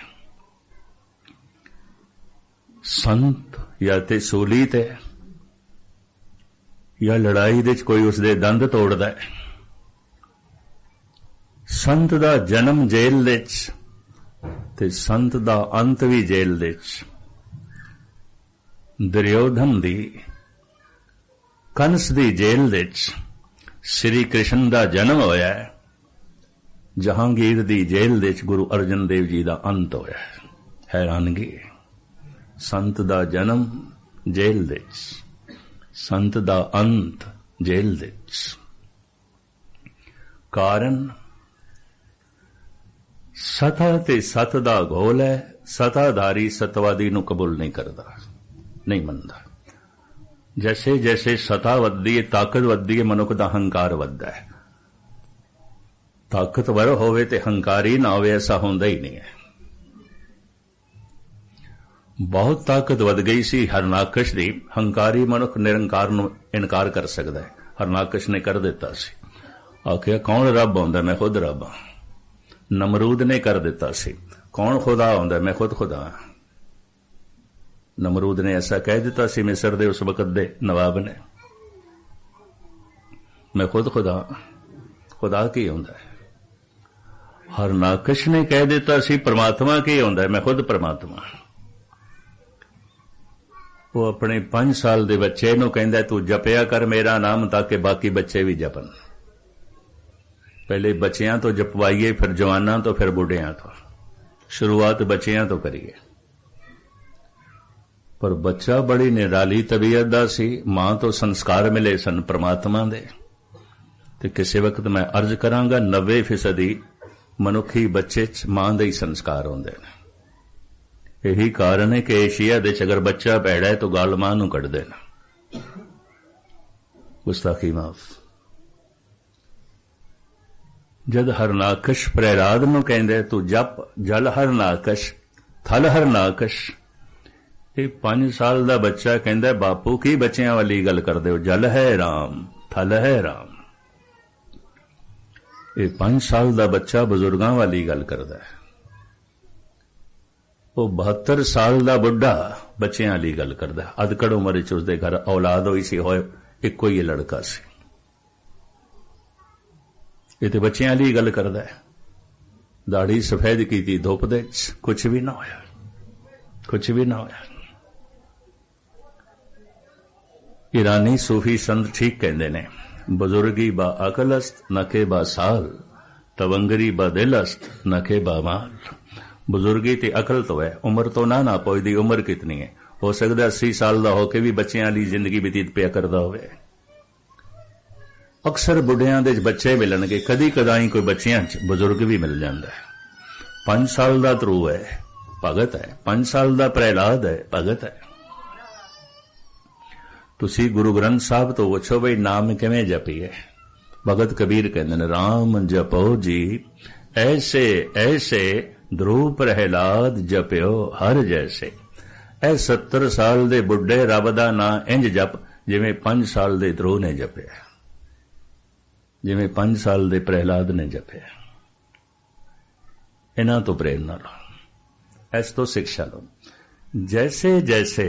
ਸੰਤ ਜਾਂ ਤੇ ਸੂਲੀ ਤੇ ਜਾਂ ਲੜਾਈ ਦੇ ਚ ਕੋਈ ਉਸਦੇ ਦੰਦ ਤੋੜਦਾ ਹੈ। ਸੰਤ ਦਾ ਜਨਮ ਜੇਲ੍ਹ ਦੇ ਚ ਤੇ ਸੰਤ ਦਾ ਅੰਤ ਵੀ ਜੇਲ੍ਹ ਦੇ ਚ। ਦੁਰਯੋਧਨ ਦੀ, ਕੰਸ ਦੀ ਜੇਲ੍ਹ ਦੇ ਚ ਸ੍ਰੀ ਕ੍ਰਿਸ਼ਨ ਦਾ ਜਨਮ ਹੋਇਆ। ਜਹਾਂਗੀਰ ਦੀ ਜੇਲ੍ਹ ਦੇ ਚ ਗੁਰੂ ਅਰਜਨ ਦੇਵ ਜੀ ਦਾ ਅੰਤ ਹੋਇਆ। ਹੈਰਾਨਗੀ, ਸੰਤ ਦਾ ਜਨਮ ਜੇਲ੍ਹ ਦੇ ਚ, ਸੰਤ ਦਾ ਅੰਤ ਜੇਲ੍ਹ ਦੇ ਚ। ਕਾਰਨ ਸਤਾ ਤੇ ਸਤ ਦਾ ਘੋਲ ਹੈ। ਸਤਾਧਾਰੀ ਸਤਵਾਦੀ ਨੂੰ ਕਬੂਲ ਨਹੀਂ ਕਰਦਾ, ਨਹੀਂ ਮੰਨਦਾ। ਜੈਸੇ ਜੈਸੇ ਸਤਾ ਵੱਧਦੀ ਹੈ, ਤਾਕਤ ਵੱਧਦੀ ਹੈ, ਮਨੁੱਖ ਦਾ ਹੰਕਾਰ ਵੱਧਦਾ ਹੈ। ਤਾਕਤਵਰ ਹੋਵੇ ਤੇ ਹੰਕਾਰੀ ਨਾ ਹੋਵੇ, ਐਸਾ ਹੁੰਦਾ ਹੀ ਨਹੀਂ ਹੈ। ਬਹੁਤ ਤਾਕਤ ਵੱਧ ਗਈ ਸੀ ਹਰਨਾਕਸ਼ ਦੀ। ਹੰਕਾਰੀ ਮਨੁੱਖ ਨਿਰੰਕਾਰ ਨੂੰ ਇਨਕਾਰ ਕਰ ਸਕਦਾ ਹੈ। ਹਰਨਾਕਸ਼ ਨੇ ਕਰ ਦਿੱਤਾ ਸੀ, ਆਖਿਆ ਕੌਣ ਰੱਬ ਹੁੰਦਾ, ਮੈਂ ਖੁਦ ਰੱਬ ਹਾਂ। ਨਮਰੂਦ ਨੇ ਕਰ ਦਿੱਤਾ ਸੀ, ਕੌਣ ਖੁਦਾ ਹੁੰਦਾ, ਮੈਂ ਖੁਦ ਖੁਦਾ ਹਾਂ। ਨਮਰੂਦ ਨੇ ਐਸਾ ਕਹਿ ਦਿੱਤਾ ਸੀ ਮਿਸਰ ਦੇ ਉਸ ਵਕਤ ਦੇ ਨਵਾਬ ਨੇ, ਮੈਂ ਖੁਦ ਖੁਦਾ। ਖੁਦਾ ਕੀ ਹੁੰਦਾ ਹੈ? ਹਰਨਾਕਸ਼ ਨੇ ਕਹਿ ਦਿੱਤਾ ਸੀ ਪਰਮਾਤਮਾ ਕੀ ਹੁੰਦਾ ਹੈ, ਮੈਂ ਖੁਦ ਪਰਮਾਤਮਾ। ਉਹ ਆਪਣੇ 5 ਸਾਲ ਦੇ ਬੱਚੇ ਨੂੰ ਕਹਿੰਦਾ ਤੂੰ ਜਪਿਆ ਕਰ ਮੇਰਾ ਨਾਮ ਤਾਂ ਕਿ ਬਾਕੀ ਬੱਚੇ ਵੀ ਜਪਣ। ਪਹਿਲੇ ਬੱਚਿਆਂ ਤੋਂ ਜਪਵਾਈਏ, ਫਿਰ ਜਵਾਨਾਂ ਤੋਂ, ਫਿਰ ਬੁੱਢਿਆਂ ਤੋਂ। ਸ਼ੁਰੂਆਤ ਬੱਚਿਆਂ ਤੋਂ ਕਰੀਏ। ਪਰ ਬੱਚਾ ਬੜੀ ਨਿਰਾਲੀ ਤਬੀਅਤ ਦਾ ਸੀ। ਮਾਂ ਤੋਂ ਸੰਸਕਾਰ ਮਿਲੇ ਸਨ ਪਰਮਾਤਮਾ ਦੇ। ਤੇ ਕਿਸੇ ਵਕਤ ਮੈਂ ਅਰਜ਼ ਕਰਾਂਗਾ 90% ਮਨੁੱਖੀ ਬੱਚੇ 'ਚ ਮਾਂ ਦੇ ਹੀ ਸੰਸਕਾਰ ਹੁੰਦੇ ਨੇ। ਇਹੀ ਕਾਰਨ ਹੈ ਕਿ ਏਸ਼ੀਆ ਦੇ 'ਚ ਅਗਰ ਬੱਚਾ ਭੈੜਾ ਹੈ ਤਾਂ ਗੱਲ ਮਾਂ ਨੂੰ ਕੱਢਦੇ ਨੇ। ਗੁਸਤਾਖੀ ਮਾਫ। ਜਦ ਹਰਨਾਕਸ਼ ਪ੍ਰਹਿਲਾਦ ਨੂੰ ਕਹਿੰਦੇ ਤੂੰ ਜਪ ਜਲ ਹਰਨਾਕਸ਼ ਥਲ ਹਰਨਾਕਸ਼, ਇਹ 5 ਸਾਲ ਦਾ ਬੱਚਾ ਕਹਿੰਦਾ ਬਾਪੂ ਕੀ ਬੱਚਿਆਂ ਵਾਲੀ ਗੱਲ ਕਰਦੇ ਹੋ, ਜਲ ਹੈ ਰਾਮ ਥਲ ਹੈ ਰਾਮ। ਇਹ 5 ਸਾਲ ਦਾ ਬੱਚਾ ਬਜ਼ੁਰਗਾਂ ਵਾਲੀ ਗੱਲ ਕਰਦਾ ਹੈ। ਉਹ 72 ਸਾਲ ਦਾ ਬੁੱਢਾ ਬੱਚਿਆਂ ਵਾਲੀ ਗੱਲ ਕਰਦਾ। ਅਧਕੜ ਉਮਰ ਵਿੱਚ ਉਸਦੇ ਘਰ ਔਲਾਦ ਹੋਈ ਸੀ, ਹੋਏ ਇੱਕੋ ਹੀ ਲੜਕਾ ਸੀ। ਇਹ ਤੇ ਬੱਚਿਆਂ ਲਈ ਗੱਲ ਕਰਦਾ ਹੈ। ਦਾੜੀ ਸਫੈਦ ਕੀਤੀ ਧੁੱਪ ਦੇ ਚ, ਕੁਛ ਵੀ ਨਾ ਹੋਇਆ, ਕੁਛ ਵੀ ਨਾ ਹੋਇਆ। ਈਰਾਨੀ ਸੂਫੀ ਸੰਤ ਠੀਕ ਕਹਿੰਦੇ ਨੇ, ਬਜ਼ੁਰਗੀ ਬਾ ਅਕਲਸਤ ਨਕੇ ਬਾ ਸਾਲ, ਤਵੰਗਰੀ ਬਾ ਦਿਲਸਤ ਨਕੇ ਬਾ ਮਾਲ। ਬਜ਼ੁਰਗੀ ਤੇ ਅਕਲ ਤੋਂ ਹੈ, ਉਮਰ ਤੋਂ ਨਾ ਪੁੱਛਦੀ ਉਮਰ ਕਿਤਨੀ ਹੈ। ਹੋ ਸਕਦਾ 80 ਸਾਲ ਦਾ ਹੋ ਕੇ ਵੀ ਬੱਚਿਆਂ ਲਈ ਜ਼ਿੰਦਗੀ ਬਤੀਤ ਪਿਆ ਕਰਦਾ ਹੋਵੇ। अक्सर बुढ़ियां दे बच्चे मिलणगे, कदी कदाई कोई बच्चियां च बजुर्ग भी मिल जाता है। 5 साल का ध्रुव है, भगत है। 5 साल का प्रहलाद है, भगत है। तुसी गुरु ग्रंथ साहब तो पुछो बई नाम किवें जपीए। भगत कबीर कहते हैं, राम जपो जी ऐसे ऐसे ध्रुव प्रहलाद जपियो हर जैसे। ऐ 70 साल दे बुढ़े रब दा नां इंज जप जिवें 5 साल दे ध्रुव ने जपिया, जिवें 5 साल दे प्रहलाद ने जपिया। इन्हां तो प्रेरणा लो, इस तो शिक्षा लो। जैसे जैसे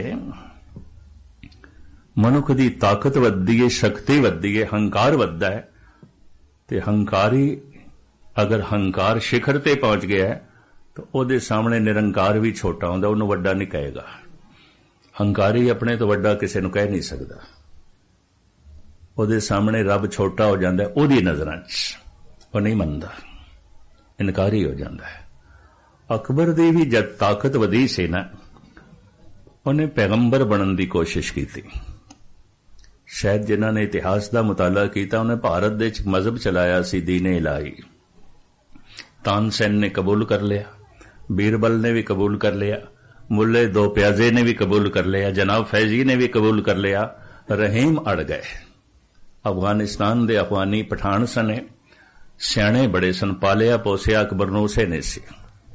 मनुख की ताकत वधदी है, शक्ति वधदी है, हंकार वधदा है, ते हंकारी अगर हंकार शिखर ते पहुंच गया है तो ਉਹਦੇ सामने निरंकार भी छोटा ਹੁੰਦਾ, ਉਹਨੂੰ ਵੱਡਾ नहीं कहेगा। हंकारी अपने तो ਵੱਡਾ ਕਿਸੇ ਨੂੰ ਕਹਿ नहीं सकदा, ਉਹਦੇ सामने रब छोटा हो जाता है, ਉਹਦੀ नज़रां 'ਚ ਉਹ नहीं ਮੰਨਦਾ, इनकारी हो जाता है। अकबर ਦੀ भी जब ताकत वधी सी ना, ਉਹਨੇ पैगंबर बनने की कोशिश की। शायद जिन्हां ने इतिहास का मुताला किया उन्हें भारत दे विच मजहब चलाया सी, दीने इलाही। तानसेन ने कबूल कर लिया, बीरबल ने भी कबूल कर लिया, मुल्ले दो प्याजे ने भी कबूल कर लिया, जनाब फैजी ने भी कबूल कर लिया। रहीम अड़ गए। अफगानिस्तान दे अफगानी पठान सने, सियाणे बड़े सन, पालिया पोसिया अकबर नूं उसे ने सी।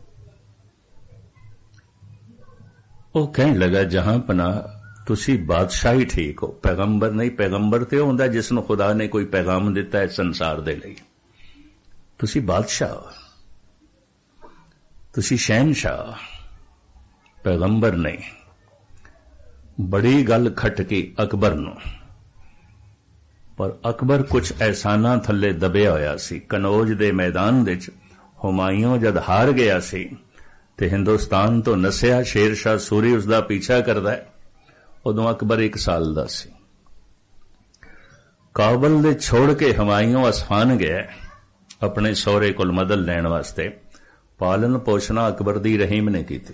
वो कहने लगा जहां पना तुसी बादशाही ठीक हो, पैगंबर नहीं। पैगंबर तो हुंदा जिसनूं खुदा ने कोई पैगाम दिता है संसार दे लई। तुसी बादशाह हो, तुसी शहनशाह, पैगंबर नहीं। बड़ी गल खटकी अकबर नूं, पर अकबर कुछ एहसानां थल्ले दबिया होया सी। कनौज दे मैदान दे विच हुमायूं जद हार गया सी ते हिंदुस्तान तो नसिया, शेरशाह सूरी उसका पीछा करदा है। उदों अकबर 1 साल दा सी। काबल दे छोड़ के हुमायूं असफान गया अपने सौरे कोल मदद लैण वास्ते। पालन पोषणा अकबर दी रहीम ने की थी।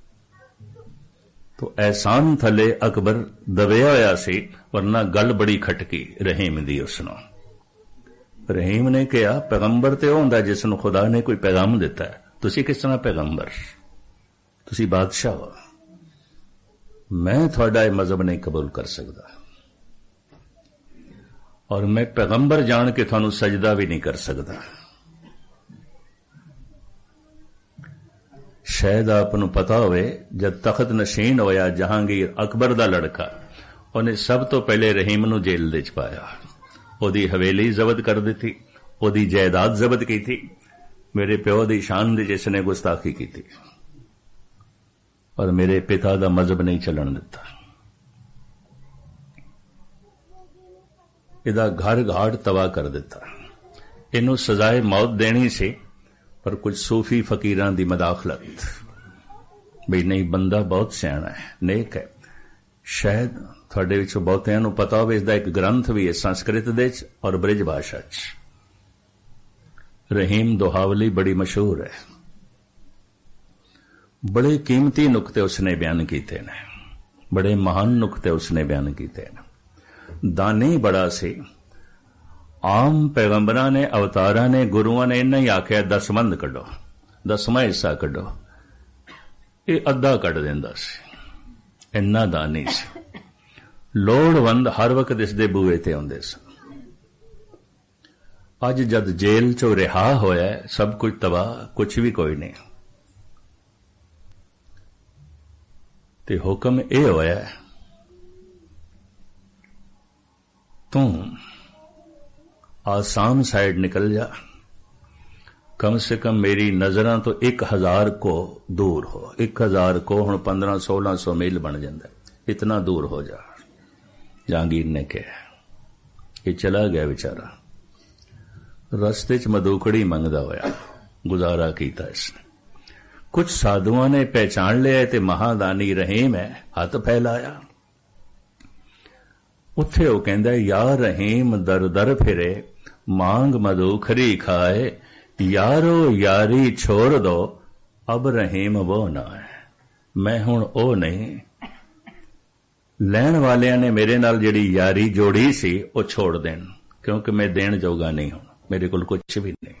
तो एहसान थले अकबर दबिया होया सी, वरना गल बड़ी खटकी रहीम दी उसनों। रहीम ने कहा पैगंबर ते हुंदा जिसनूं खुदा ने कोई पैगाम दिता है, तुसी किस तरह पैगंबर, तुसी बादशाह हो, मैं थोड़ा यह मजहब नहीं कबूल कर सकता, और मैं पैगंबर जान के थानू सजदा भी नहीं कर सकता। शायद आपनू पता होवे जब तखत नशीन होया जहांगीर अकबर दा लड़का, उन्हें सब तो पहले रहीम नू जेल दे च पाया, ओदी हवेली जब्त कर दी, ओदी जायदाद जब्त की थी, मेरे प्यो दी शान दी जिसने गुस्ताखी की थी, और मेरे पिता दा मजहब नहीं चलन दिता। इहदा घर घाट तबाह कर दिता। इनू सजाए मौत देनी सी, पर कुछ सूफी फकीरां दी मदाखलत, भी नहीं बंदा बहुत सियाणा है, नेक है। शायद तुहाडे विचों बहुतिआं नूं पता होवे इसदा एक ग्रंथ भी है संस्कृत दे च और ब्रिज भाषा च। रहीम दोहावली बड़ी मशहूर है। बड़े कीमती नुकते उसने बयान किए ने, बड़े महान नुकते उसने बयान किए ने। दानी बड़ा सी। आम पैगंबरां ने, अवतारां ने, गुरुआं ने इन्ना ही आख्या 10 मंद कढो, 10वां हिस्सा कढो, ये अद्धा कढ दिंदा सी। इन्ना दानी सी। लोड़वंद हर वक्त इसदे बूहे ते आउंदे सन। अज जद जेल चों रिहा होया, सब कुछ तबाह, कुछ भी कोई नहीं, ते हुक्म यह होया तू आसाम साइड निकल जा, कम से कम मेरी नजरां तो 1000 को दूर हो। 1000 को हुण 1500-1600 मील बन जाता, इतना दूर हो जा। जहांगीर ने कहा। ये चला गया बेचारा, रस्ते च मदूखड़ी मंगदा होया गुजारा कीता इसने। कुछ साधुओं ने पहचान लिया ते महादानी रहीम है, हाथ फैलाया। उत्थे वो कहंदा या रहीम दर दर फिरे, मांग मदूखरी खाए, यारो यारी छोड़ दो, अब रहीम वो ना है, मैं हुण ओ नहीं। लैण वालियां ने मेरे नाल जिहड़ी यारी जोड़ी सी वो छोड़ देन, क्योंकि मैं देण जोगा नहीं हूं, मेरे को कुछ भी नहीं।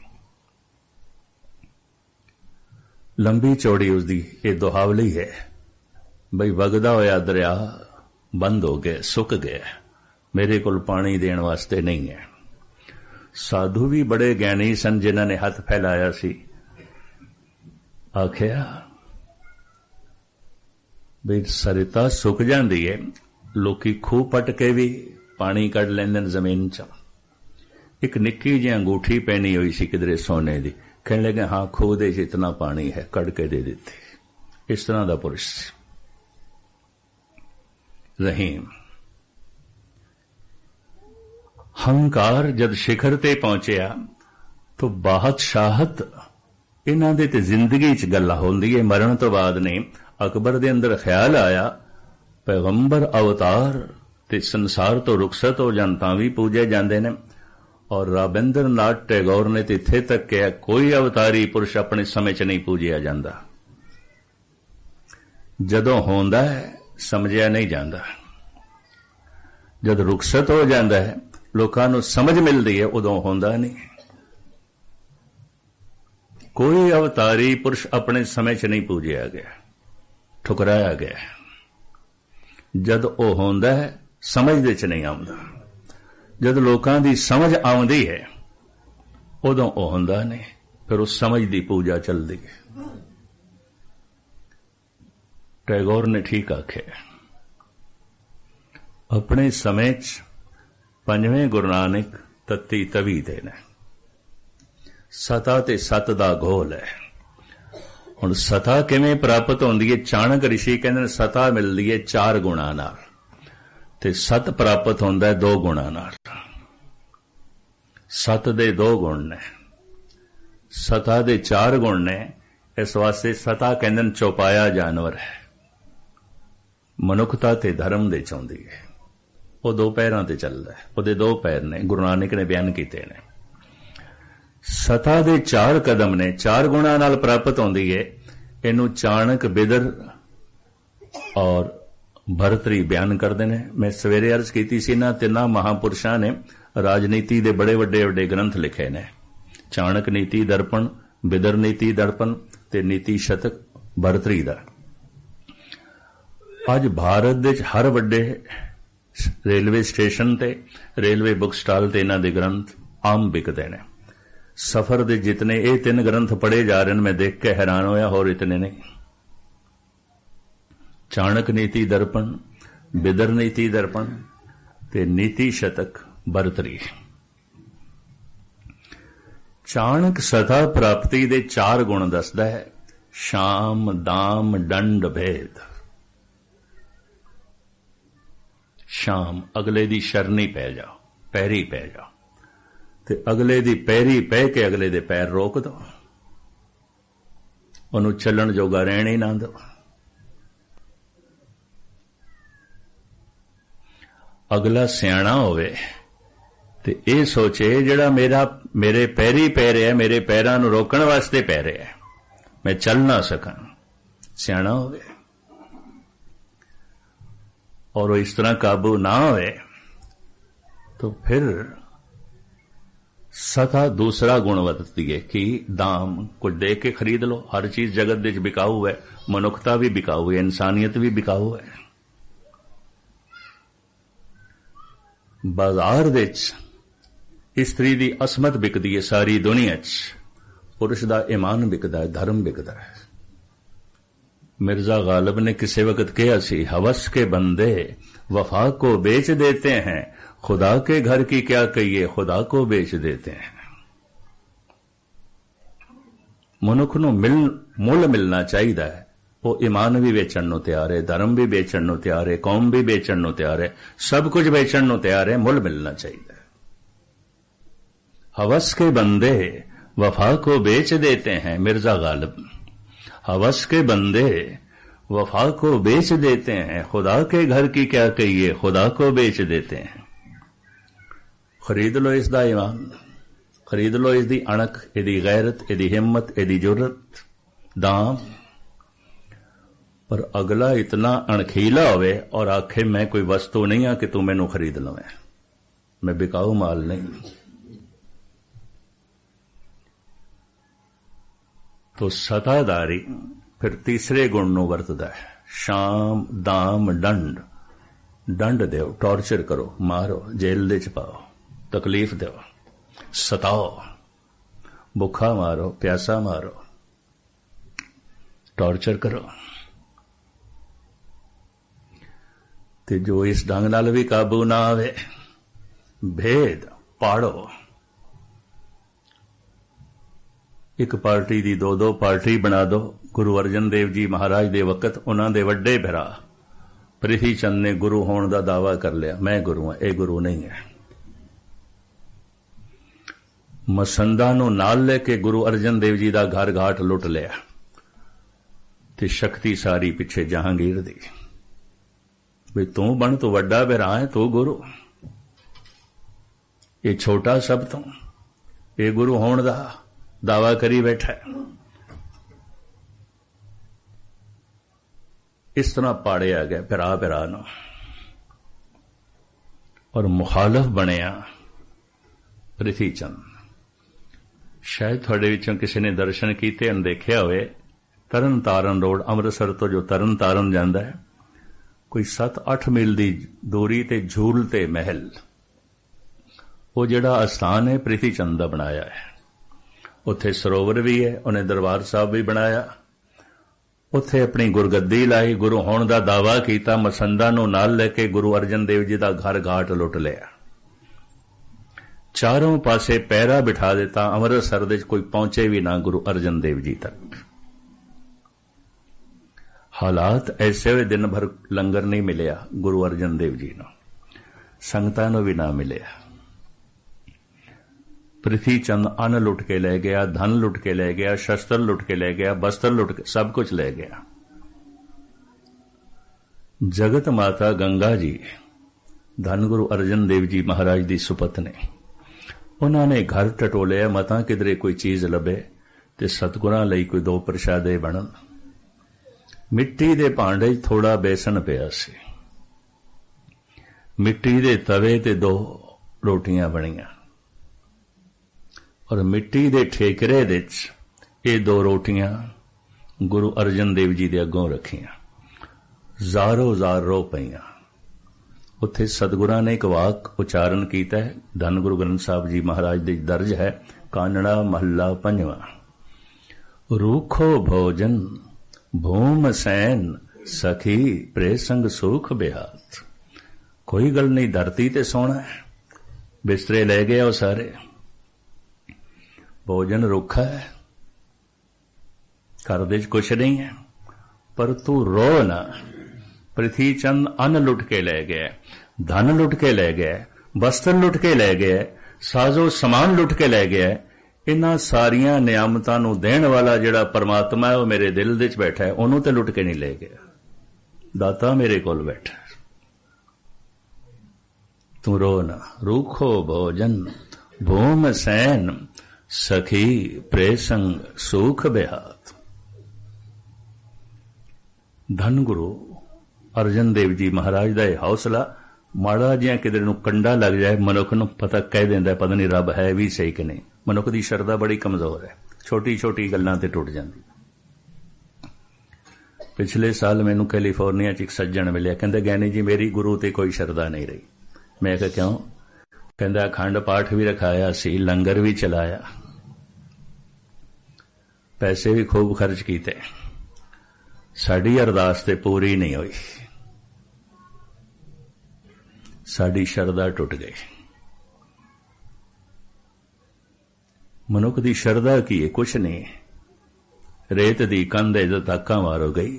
लंबी चौड़ी उसकी ये दुहावली है बई वगदा होया दरिया बंद हो गया, सुक गया, मेरे को पानी देण वास्ते नहीं है। साधु भी बड़े ज्ञानी सन जिन्हां ने हथ फैलाया सी, आखिया बई सरिता सुक जाती है, लोकी खूह पट के भी पानी कढ़ लैंदे जमीन च। एक निक्की जी अंगूठी पहनी हुई सी किधरे सोने दी, कहने लगे हाँ खूह दे इतना पानी है, कढ़ के दे देती। इस तरह का पुरुष रहीम। हंकार जद शिखर ते पहुंचया तो बादशाहत इन्हां दे ते जिंदगी च गल्लां होंदी है। मरण तो बाद ने अकबर दे अंदर ख्याल आया पैगंबर अवतार ते संसार तो रुखसत हो जान तां भी पूजे जांदे ने। और राबिंद्र नाथ टैगोर ने तो इत्थे तक कहा कोई अवतारी पुरुष अपने समय च नहीं पूजिया जाता, जदों होंदा है समझिया नहीं जाता, जद रुखसत हो जाता है लोकां नूं समझ मिलती है उदों होंदा नहीं। कोई अवतारी पुरुष अपने समय च नहीं पूजिया गया, ठुकराया गया। जद ओ होंदा है समझ दे च नहीं आउंदा, जद लोकां दी समझ आउंदी है उदों ओ हुंदा नहीं, फिर उस समझ दी पूजा चलदी है। टैगोर ने ठीक आखे, अपने समय च पंजवें गुरु नानक तत्ती तवी दे ने, सता ते सत दा घोल है। हुण सता किवें प्राप्त होंदी है? चाणक ऋषि कहंदे ने सता मिलदी है 4 गुणां नाल ते सत प्राप्त होंदा है 2 गुणां नाल। सत दे 2 गुण ने, सता दे 4 गुण ने। इस वास्ते सता कहंदे ने चौपाया जानवर है, मनुखता ते धर्म दे चाहुंदी है। वो 2 पैरां ते चलदा है, ਉਹਦੇ 2 पैर ने, गुरु नानक ने बयान कीते ने। सता दे 4 कदम ने, 4 गुणां नाल प्राप्त होंदी है। इनू चाणक बिदर और भरतरी बयान करते हैं। मैं सवेरे अर्ज की सी ना 3 महापुरुषों ने राजनीति के बड़े वड्डे वड्डे ग्रंथ लिखे ने, चाणक नीति दर्पण, बिदर नीति दर्पण ते नीति शतक भरतरी दा। अज भारत दे हर वड्डे रेलवे स्टेशन ते रेलवे बुक स्टाल ते इन्हां दे ग्रंथ आम बिकते ने। सफर दे जितने ये 3 ग्रंथ पढ़े जा रहे हैं, मैं देख के हैरान होया, होर इतने नहीं। चाणक नीति दर्पण, बिदर नीति दर्पण ते नीति शतक भरतरी। चाणक सता प्राप्ति दे 4 गुण दसदा है, शाम दाम दंड भेद। शाम अगले दी शरणी पै जाओ, पैरी पै जाओ, ते अगले दी पैरी पै के अगले दे पैर रोक दो, उन्होंने चलन जोगा रहन ही ना दो। अगला सियाणा होवे ते ये सोचे जिहड़ा मेरे पैरी पै रहा है, मेरे पैरां नूं रोकण वास्ते पै रहा है, मैं चल ना सकां, सियाणा होवे। और वो इस तरह काबू ना होए तो फिर सता दूसरा गुण वरतती है कि दाम, कुछ दे के खरीद लो। हर चीज जगत विच बिकाऊ है, मनुखता भी बिकाऊ है, इंसानियत भी बिकाऊ है। बाजार विच स्त्री दी असमत बिकदी है सारी दुनिया च, पुरुष दा ईमान बिकदा है, धर्म बिकदा है। मिर्जा गालिब ने किसी वक्त कहा सी, हवस के बंदे वफा को बेच देते हैं, खुदा के घर की क्या कहिए, खुदा को बेच देते हैं। मनुख नूं मुल मिलना चाहिए है। वो ईमान भी बेचण नूं तैयार है, धर्म भी बेचण नूं तैयार है, कौम भी बेचण नूं तैयार है, सब कुछ बेचण नूं तैयार है, मुल मिलना चाहिए। हवस के बंदे वफा को बेच देते हैं, मिर्जा गालिब। हवस के बंदे वफा को बेच देते हैं, खुदा के घर की क्या कहिए, खुदा को बेच देते हैं। खरीद लो इसदा ईमान, खरीद लो इसदी अणख, इहदी गैरत, इहदी हिम्मत, इहदी जुर्रत, दाम। पर अगला इतना अणखीला होवे और आखे मैं कोई वस्तु नहीं हाँ कि तू मैनू खरीद लवें। मैं बिकाऊ माल नहीं। तो सताधारी फिर तीसरे गुण नूं वरतदा है, शाम दाम दंड। दंड दो, टॉर्चर करो, मारो, जेल दे च पाओ, तकलीफ दो, सताओ, भुखा मारो, प्यासा मारो, टॉर्चर करो। ते जो इस ढंग नाल भी काबू ना आवे, भेद पाड़ो। एक पार्टी दी दो दो पार्टी बना दो। गुरु अर्जन देव जी महाराज दे वकत उन्हां दे वड्डे भरा ਪ੍ਰਿਥੀ ਚੰਦ ने गुरु होने का दावा कर लिया, मैं गुरु हाँ, ये गुरु नहीं है। मसंदा नूं नाल लेके गुरु अर्जन देव जी का घर घाट लुट लिया ते शक्ति सारी पिछे जहांगीर दी। भी तू बन तो वड्डा भरा है, तू गुरु, ये छोटा सब तो, ये गुरु होने का दावा करी बैठा है। इस तरह पाड़िया गया भरा भरा नूं, और मुखालफ बनिया ਪ੍ਰਿਥੀ ਚੰਦ। शायद थोड़े विचों किसी ने दर्शन कीते हैं, देखिया होए, तरन तारण रोड अमृतसर तो जो तरन तारण जांदा है, कोई 7-8 मील की दूरी ते झूल ते महल, वो जिहड़ा अस्थान है ਪ੍ਰਿਥੀ ਚੰਦ दा बनाया है। उत्थे सरोवर भी है, उन्हें दरबार साहब भी बनाया, उत्थे अपनी गुरगद्दी लाई, गुरु होने का दावा किया, मसंदा नूं नाल लेके गुरु अर्जन देव जी का घर घाट लुट लिया, चारों पासे पैरा बिठा दिता, अमृतसर दे कोई पहुंचे भी ना गुरु अर्जन देव जी तक। हालात ऐसे हुए, दिन भर लंगर नहीं मिलिया गुरु अर्जन देव जी नूं, संगतां नूं भी ना मिलिया। ਪ੍ਰਿਥੀ ਚੰਦ अन्न लुट के ले गया, धन लुट के ले गया, शस्त्र लुट के ले गया, वस्त्र लुट के, सब कुछ ले गया। जगत माता गंगा जी धन गुरु अर्जन देव जी महाराज की सुपत्नी, उन्होंने घर टटोलिया, मतां किधरे कोई चीज लभे ते सतगुरां लई कोई 2 प्रशादे बनन। मिट्टी दे भांडे थोड़ा बेसन पिया सी, मिट्टी दे तवे ते 2 रोटियां बणियां, और मिट्टी दे ठेकरे दे ये 2 रोटियां गुरु अर्जन देव जी दे अगों रखियां, ਜ਼ਾਰੋ ਜ਼ਾਰ रो पईयां। उत्थे सतगुरां ने एक वाक उचारण कीता है, धन गुरु ग्रंथ साहब जी महाराज दे दर्ज है, कानड़ा महला 5वां। रूखो भोजन भूम सैन सखी प्रेसंग सुख बेहात। कोई गल नहीं, धरती ते सोना है, बिस्तरे ले गए वो सारे, भोजन रुखा है, घर दे कुछ नहीं है, पर तू रो ना। ਪ੍ਰਿਥੀ ਚੰਦ अन्न लुट के ले गया, धन लुट के ले गया, वस्त्र लुट के ले गया, साजो समान लुट के ले गया। इन्हां सारियां नियामतां नूं देण वाला जिहड़ा परमात्मा है, वो मेरे दिल दे च बैठा है, ओनू ते लुट के नहीं ले गया। दाता मेरे कोल बैठा, तू रो ना। रूखो भोजन भूम सैन सखी प्रेसंग सुख बेहात। धन गुरु अर्जन देव जी महाराज का यह हौसला, माड़ा जिहा किधर नूं कंडा लग जाए, मनुख नूं पता कह दिंदा पता नहीं रब है भी सही कि नहीं। मनुख की शरदा बड़ी कमजोर है, छोटी छोटी गल्लां ते टुट जांदी। पिछले साल मैनूं कैलीफोर्निया च एक सज्जण मिलिया, कहंदा ज्ञानी जी मेरी गुरु ते कोई शरदा नहीं रही। मैं कहा क्यों? कहंदा अखंड पाठ भी रखाया सी, लंगर भी चलाया, पैसे भी खूब खर्च कीते, साडी अरदास ते पूरी नहीं हुई, साडी शरदा टुट गई। मनुख दी शरदा की है? कुछ नहीं, रेत दी कंध है ताका मारो गई।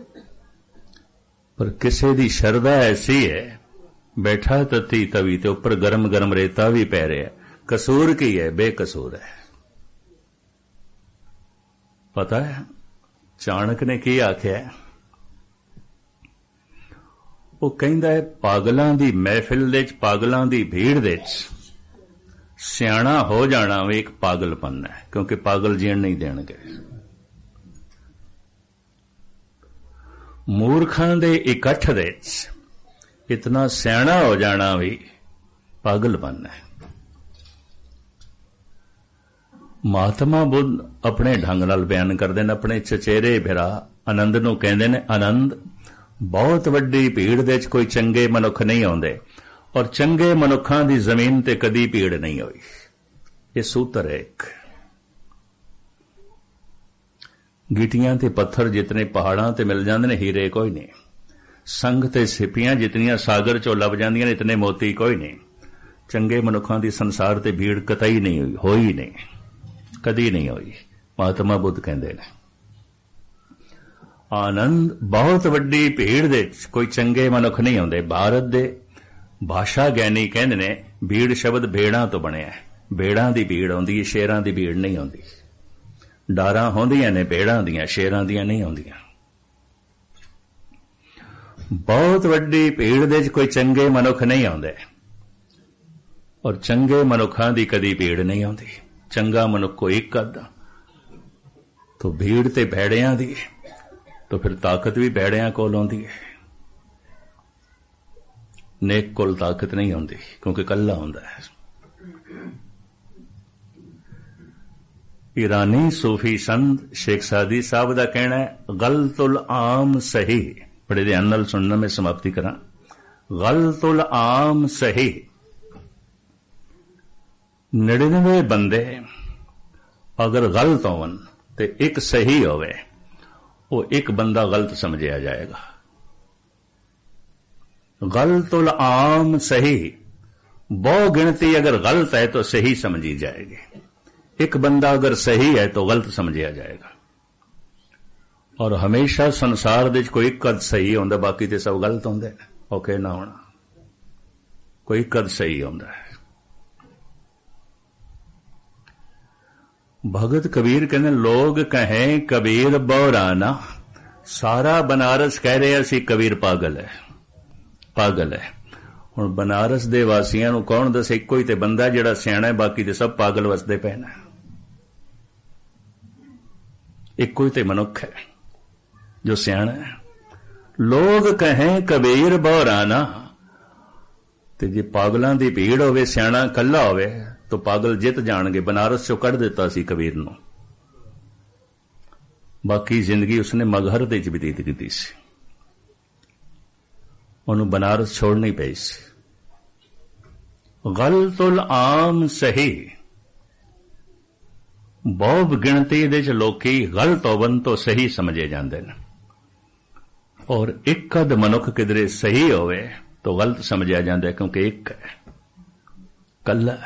पर किसे दी शरदा ऐसी है, बैठा तत्ती तवी ते उपर गरम गरम रेता भी पै रहा, कसूर की है? बेकसूर है। पता है चाणक ने की आख्या? वो कहंदा है पागलों की महफिल दे, पागलों की भीड़ दे सियाणा हो जाना भी एक पागलपन है, क्योंकि पागल जीण नहीं देणगे। मूर्खां दे इकट्ठ दे इतना सियाणा हो जाना भी ਪਾਗਲਪਨ ਹੈ। ਮਹਾਤਮਾ ਬੁੱਧ ਆਪਣੇ ਢੰਗ ਨਾਲ ਬਿਆਨ ਕਰਦੇ ਨੇ, ਆਪਣੇ ਚਚੇਰੇ ਭਰਾ ਆਨੰਦ ਨੂੰ ਕਹਿੰਦੇ ਨੇ, ਆਨੰਦ ਬਹੁਤ ਵੱਡੀ ਭੀੜ ਦੇ ਵਿੱਚ ਕੋਈ ਚੰਗੇ ਮਨੁੱਖ ਨਹੀਂ ਆਉਂਦੇ, ਔਰ ਚੰਗੇ ਮਨੁੱਖਾਂ ਦੀ ਜ਼ਮੀਨ ਤੇ ਕਦੀ ਭੀੜ ਨਹੀਂ ਹੋਈ। ਇਹ ਸੂਤਰ ਹੈ ਇੱਕ। ਗੀਟੀਆਂ ਤੇ ਪੱਥਰ ਜਿਤਨੇ ਪਹਾੜਾਂ ਤੇ ਮਿਲ ਜਾਂਦੇ ਨੇ, ਹੀਰੇ ਕੋਈ ਨਹੀਂ। ਸੰਗ ਤੇ ਸਿੱਪੀਆਂ ਜਿਤਨੀਆਂ ਸਾਗਰ ਚੋਂ ਲੱਭ ਜਾਂਦੀਆਂ ਨੇ, ਇਤਨੇ ਮੋਤੀ ਕੋਈ ਨਹੀਂ। ਚੰਗੇ ਮਨੁੱਖਾਂ ਦੀ ਸੰਸਾਰ ਤੇ ਭੀੜ ਕਤਈ ਨਹੀਂ ਹੋਈ ਨਹੀਂ, ਕਦੀ ਨਹੀਂ ਹੋਈ। ਮਹਾਤਮਾ ਬੁੱਧ ਕਹਿੰਦੇ ਨੇ, ਆਨੰਦ ਬਹੁਤ ਵੱਡੀ ਭੀੜ ਦੇ ਵਿੱਚ ਕੋਈ ਚੰਗੇ ਮਨੁੱਖ ਨਹੀਂ ਆਉਂਦੇ। ਭਾਰਤ ਦੇ ਭਾਸ਼ਾ ਗਿਆਨੀ ਕਹਿੰਦੇ ਨੇ, ਭੀੜ ਸ਼ਬਦ ਭੇੜਾਂ ਤੋਂ ਬਣਿਆ ਹੈ। ਭੇੜਾਂ ਦੀ ਭੀੜ ਆਉਂਦੀ ਹੈ, ਸ਼ੇਰਾਂ ਦੀ ਭੀੜ ਨਹੀਂ ਆਉਂਦੀ। ਡਾਰਾਂ ਹੁੰਦੀਆਂ ਨੇ ਭੇੜਾਂ ਦੀਆਂ, ਸ਼ੇਰਾਂ ਦੀਆਂ ਨਹੀਂ ਆਉਂਦੀਆਂ। ਬਹੁਤ ਵੱਡੀ ਭੀੜ ਦੇ ਵਿੱਚ ਕੋਈ ਚੰਗੇ ਮਨੁੱਖ ਨਹੀਂ ਆਉਂਦੇ, ਔਰ ਚੰਗੇ ਮਨੁੱਖਾਂ ਦੀ ਕਦੀ ਭੀੜ ਨਹੀਂ ਆਉਂਦੀ। ਚੰਗਾ ਮਨੁੱਖ ਕੋਈ ਇੱਕ ਅੱਧਾ, ਤੋ ਭੀੜ ਤੇ ਭੈੜਿਆਂ ਦੀ, ਤੋ ਫਿਰ ਤਾਕਤ ਵੀ ਭੈੜਿਆਂ ਕੋਲ ਆਉਂਦੀ ਹੈ। ਨੇਕ ਕੋਲ ਤਾਕਤ ਨਹੀਂ ਆਉਂਦੀ, ਕਿਉਂਕਿ ਇਕੱਲਾ ਹੁੰਦਾ ਹੈ। ਈਰਾਨੀ ਸੂਫੀ ਸੰਤ ਸ਼ੇਖ ਸਾਦੀ ਸਾਹਿਬ ਦਾ ਕਹਿਣਾ ਹੈ, ਗਲਤੁਲ ਆਮ ਸਹੀ। ਬੜੇ ਧਿਆਨ ਨਾਲ ਸੁਣਨਾ, ਮੈਂ ਸਮਾਪਤੀ ਕਰਾਂ। ਗਲਤੁਲ ਆਮ ਸਹੀ। 99 ਬੰਦੇ ਅਗਰ ਗਲਤ ਹੋਣ ਤੇ ਇੱਕ ਸਹੀ ਹੋਵੇ, ਉਹ ਇੱਕ ਬੰਦਾ ਗਲਤ ਸਮਝਿਆ ਜਾਏਗਾ। गलतुल आम सही, बहु गिनती अगर गलत है तो सही समझी जाएगी। एक बंदा अगर सही है तो गलत समझा जाएगा। और हमेशा संसार दे कोई एक कद सही होंदा, बाकी ते सब गलत होंदे। ओके ना होना, कोई कद सही होंदा है। भगत कबीर कहने, लोग कहें कबीर बौराना, सारा बनारस कह रहे असी कबीर पागल है, पागल है। हुण बनारस दे वासियां नूं कौन दसे, इक्को ही ते बंदा जिहड़ा सियाणा है, बाकी ते सब पागल वसदे पए ने। इक्को ही ते मनुख है जो सियाणा है। लोग कहें कबीर बौराना, ते जे पागलां दी भीड़ होवे, सियाणा कल्ला होवे, तो पागल जित जाणगे। बनारस चों कढ दित्ता सी कबीर नूं, बाकी जिंदगी उसने मगहर दे विच बतीत कीती सी। ਉਹਨੂੰ ਬਨਾਰਸ ਛੋੜਨੀ ਪਈ ਸੀ। ਗਲਤੁਲ ਆਮ ਸਹੀ, ਬਹੁਤ ਗਿਣਤੀ ਦੇ ਚ ਲੋਕੀ ਗਲਤ ਹੋਵਨ ਤੋਂ ਸਹੀ ਸਮਝੇ ਜਾਂਦੇ ਨੇ, ਔਰ ਇੱਕ ਅਧ ਮਨੁੱਖ ਕਿਧਰੇ ਸਹੀ ਹੋਵੇ ਤਾਂ ਗਲਤ ਸਮਝਿਆ ਜਾਂਦਾ, ਕਿਉਂਕਿ ਇੱਕ ਹੈ, ਕੱਲਾ।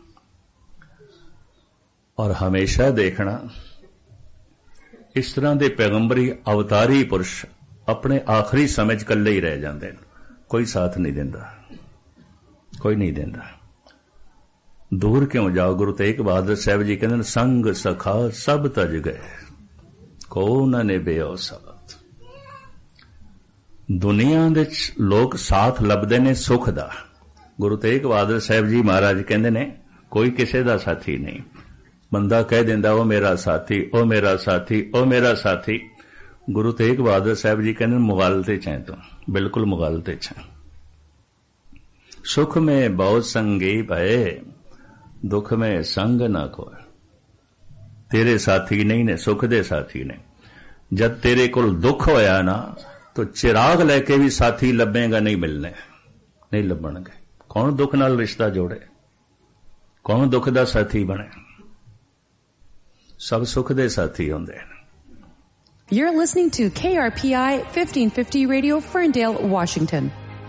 ਔਰ ਹਮੇਸ਼ਾ ਦੇਖਣਾ, ਇਸ ਤਰ੍ਹਾਂ ਦੇ ਪੈਗੰਬਰੀ ਅਵਤਾਰੀ ਪੁਰਸ਼ ਆਪਣੇ ਆਖਰੀ ਸਮੇਂ 'ਚ ਇਕੱਲੇ ਹੀ ਰਹਿ ਜਾਂਦੇ ਨੇ। कोई साथ नहीं देंदा, कोई नहीं देंदा। दूर क्यों जाओ? गुरु तेग बहादुर साहब जी कहते हैं, संग सखा सब तज गए, को ना निभयो साथ। दुनिया दे लोग साथ लभदे ने सुख दा। गुरु तेग बहादुर साहब जी महाराज कहते ने, कोई किसी दा साथी नहीं। बंदा कह देंदा, ओ मेरा साथी, ओ मेरा साथी, ओ मेरा साथी। गुरु तेग बहादुर साहब जी कहते मुगालते चाहे तो बिल्कुल मुगालते चाहे। सुख में बहुत संगी भये, दुख में संग ना कोई। तेरे साथी नहीं ने, सुख दे साथी ने। जब तेरे कोल दुख होया ना, तो चिराग लेके भी साथी लभेगा नहीं, मिलने नहीं लभणगे। कौन दुख नाल रिश्ता जोड़े, कौन दुख दा साथी बने? सब सुख दे साथी होंदे ने। You're listening to KRPI 1550 Radio, Ferndale, Washington.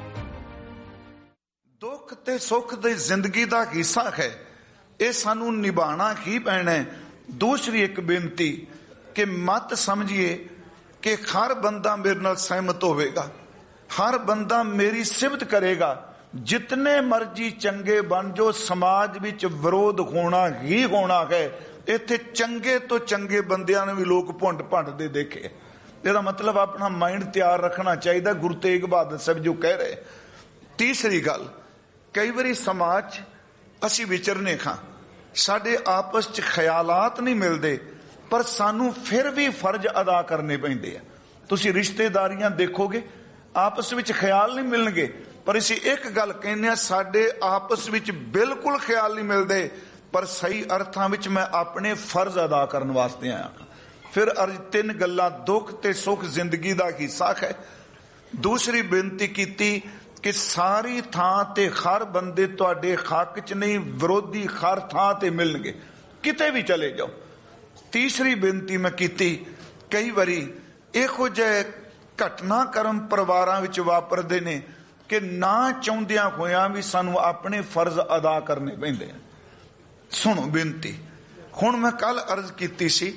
ਦੁੱਖ ਤੇ ਸੁੱਖ ਦੀ ਜ਼ਿੰਦਗੀ ਦਾ ਹਿੱਸਾ ਹੈ, ਇਹ ਸਾਨੂੰ ਨਿਭਾਣਾ ਹੀ ਪੈਣਾ ਹੈ। ਦੂਸਰੀ ਇੱਕ ਬੇਨਤੀ ਕਿ ਮਤ ਸਮਝੀਏ ਕਿ ਹਰ ਬੰਦਾ ਮੇਰੇ ਨਾਲ ਸਹਿਮਤ ਹੋਵੇਗਾ, ਹਰ ਬੰਦਾ ਮੇਰੀ ਸਿਫਤ ਕਰੇਗਾ। ਜਿਤਨੇ ਮਰਜੀ ਚੰਗੇ ਬਣ ਜੋ, ਸਮਾਜ ਵਿੱਚ ਵਿਰੋਧ ਹੋਣਾ ਹੀ ਹੋਣਾ ਹੈ। ਇੱਥੇ ਚੰਗੇ ਤੋਂ ਚੰਗੇ ਬੰਦਿਆਂ ਨੂੰ ਵੀ ਲੋਕ ਭੁੰਡ ਭੰਡਦੇ ਦੇਖੇ। ਇਹਦਾ ਮਤਲਬ ਆਪਣਾ ਮਾਈਂਡ ਤਿਆਰ ਰੱਖਣਾ ਚਾਹੀਦਾ, ਗੁਰੂ ਤੇਗ ਬਹਾਦਰ ਸਾਹਿਬ ਜੋ ਕਹਿ ਰਹੇ। ਤੀਸਰੀ ਗੱਲ, ਕਈ ਵਾਰੀ ਸਮਾਜ ਅਸੀਂ ਵਿਚਰਨੇ ਖਾਂ, ਸਾਡੇ ਆਪਸ 'ਚ ਖਿਆਲਾਤ ਨਹੀਂ ਮਿਲਦੇ, ਪਰ ਸਾਨੂੰ ਫਿਰ ਵੀ ਫਰਜ਼ ਅਦਾ ਕਰਨੇ ਪੈਂਦੇ ਆ। ਤੁਸੀਂ ਰਿਸ਼ਤੇਦਾਰੀਆਂ ਦੇਖੋਗੇ, ਆਪਸ ਵਿੱਚ ਖਿਆਲ ਨਹੀਂ ਮਿਲਣਗੇ, ਪਰ ਅਸੀਂ ਇੱਕ ਗੱਲ ਕਹਿੰਦੇ ਆ, ਸਾਡੇ ਆਪਸ ਵਿੱਚ ਬਿਲਕੁਲ ਖਿਆਲ ਨਹੀਂ ਮਿਲਦੇ, ਪਰ ਸਹੀ ਅਰਥਾਂ ਵਿੱਚ ਮੈਂ ਆਪਣੇ ਫਰਜ਼ ਅਦਾ ਕਰਨ ਵਾਸਤੇ ਆਇਆ। ਫਿਰ ਅਰਜ 3 ਗੱਲਾਂ, ਦੁੱਖ ਤੇ ਸੁੱਖ ਜ਼ਿੰਦਗੀ ਦਾ ਹਿੱਸਾ ਹੈ। ਦੂਸਰੀ ਬੇਨਤੀ ਕੀਤੀ ਕਿ ਸਾਰੀ ਥਾਂ ਤੇ ਹਰ ਬੰਦੇ ਤੁਹਾਡੇ ਹੱਕ 'ਚ ਨਹੀਂ, ਵਿਰੋਧੀ ਹਰ ਥਾਂ ਤੇ ਮਿਲਣਗੇ, ਕਿਤੇ ਵੀ ਚਲੇ ਜਾਓ। ਤੀਸਰੀ ਬੇਨਤੀ ਮੈਂ ਕੀਤੀ, ਕਈ ਵਾਰੀ ਇਹੋ ਜਿਹੇ ਘਟਨਾਕ੍ਰਮ ਪਰਿਵਾਰਾਂ ਵਿੱਚ ਵਾਪਰਦੇ ਨੇ ਕਿ ਨਾ ਚਾਹੁੰਦਿਆਂ ਹੋਇਆਂ ਵੀ ਸਾਨੂੰ ਆਪਣੇ ਫਰਜ਼ ਅਦਾ ਕਰਨੇ ਪੈਂਦੇ ਆ। ਸੁਣੋ ਬੇਨਤੀ, ਹੁਣ ਮੈਂ ਕੱਲ ਅਰਜ਼ ਕੀਤੀ ਸੀ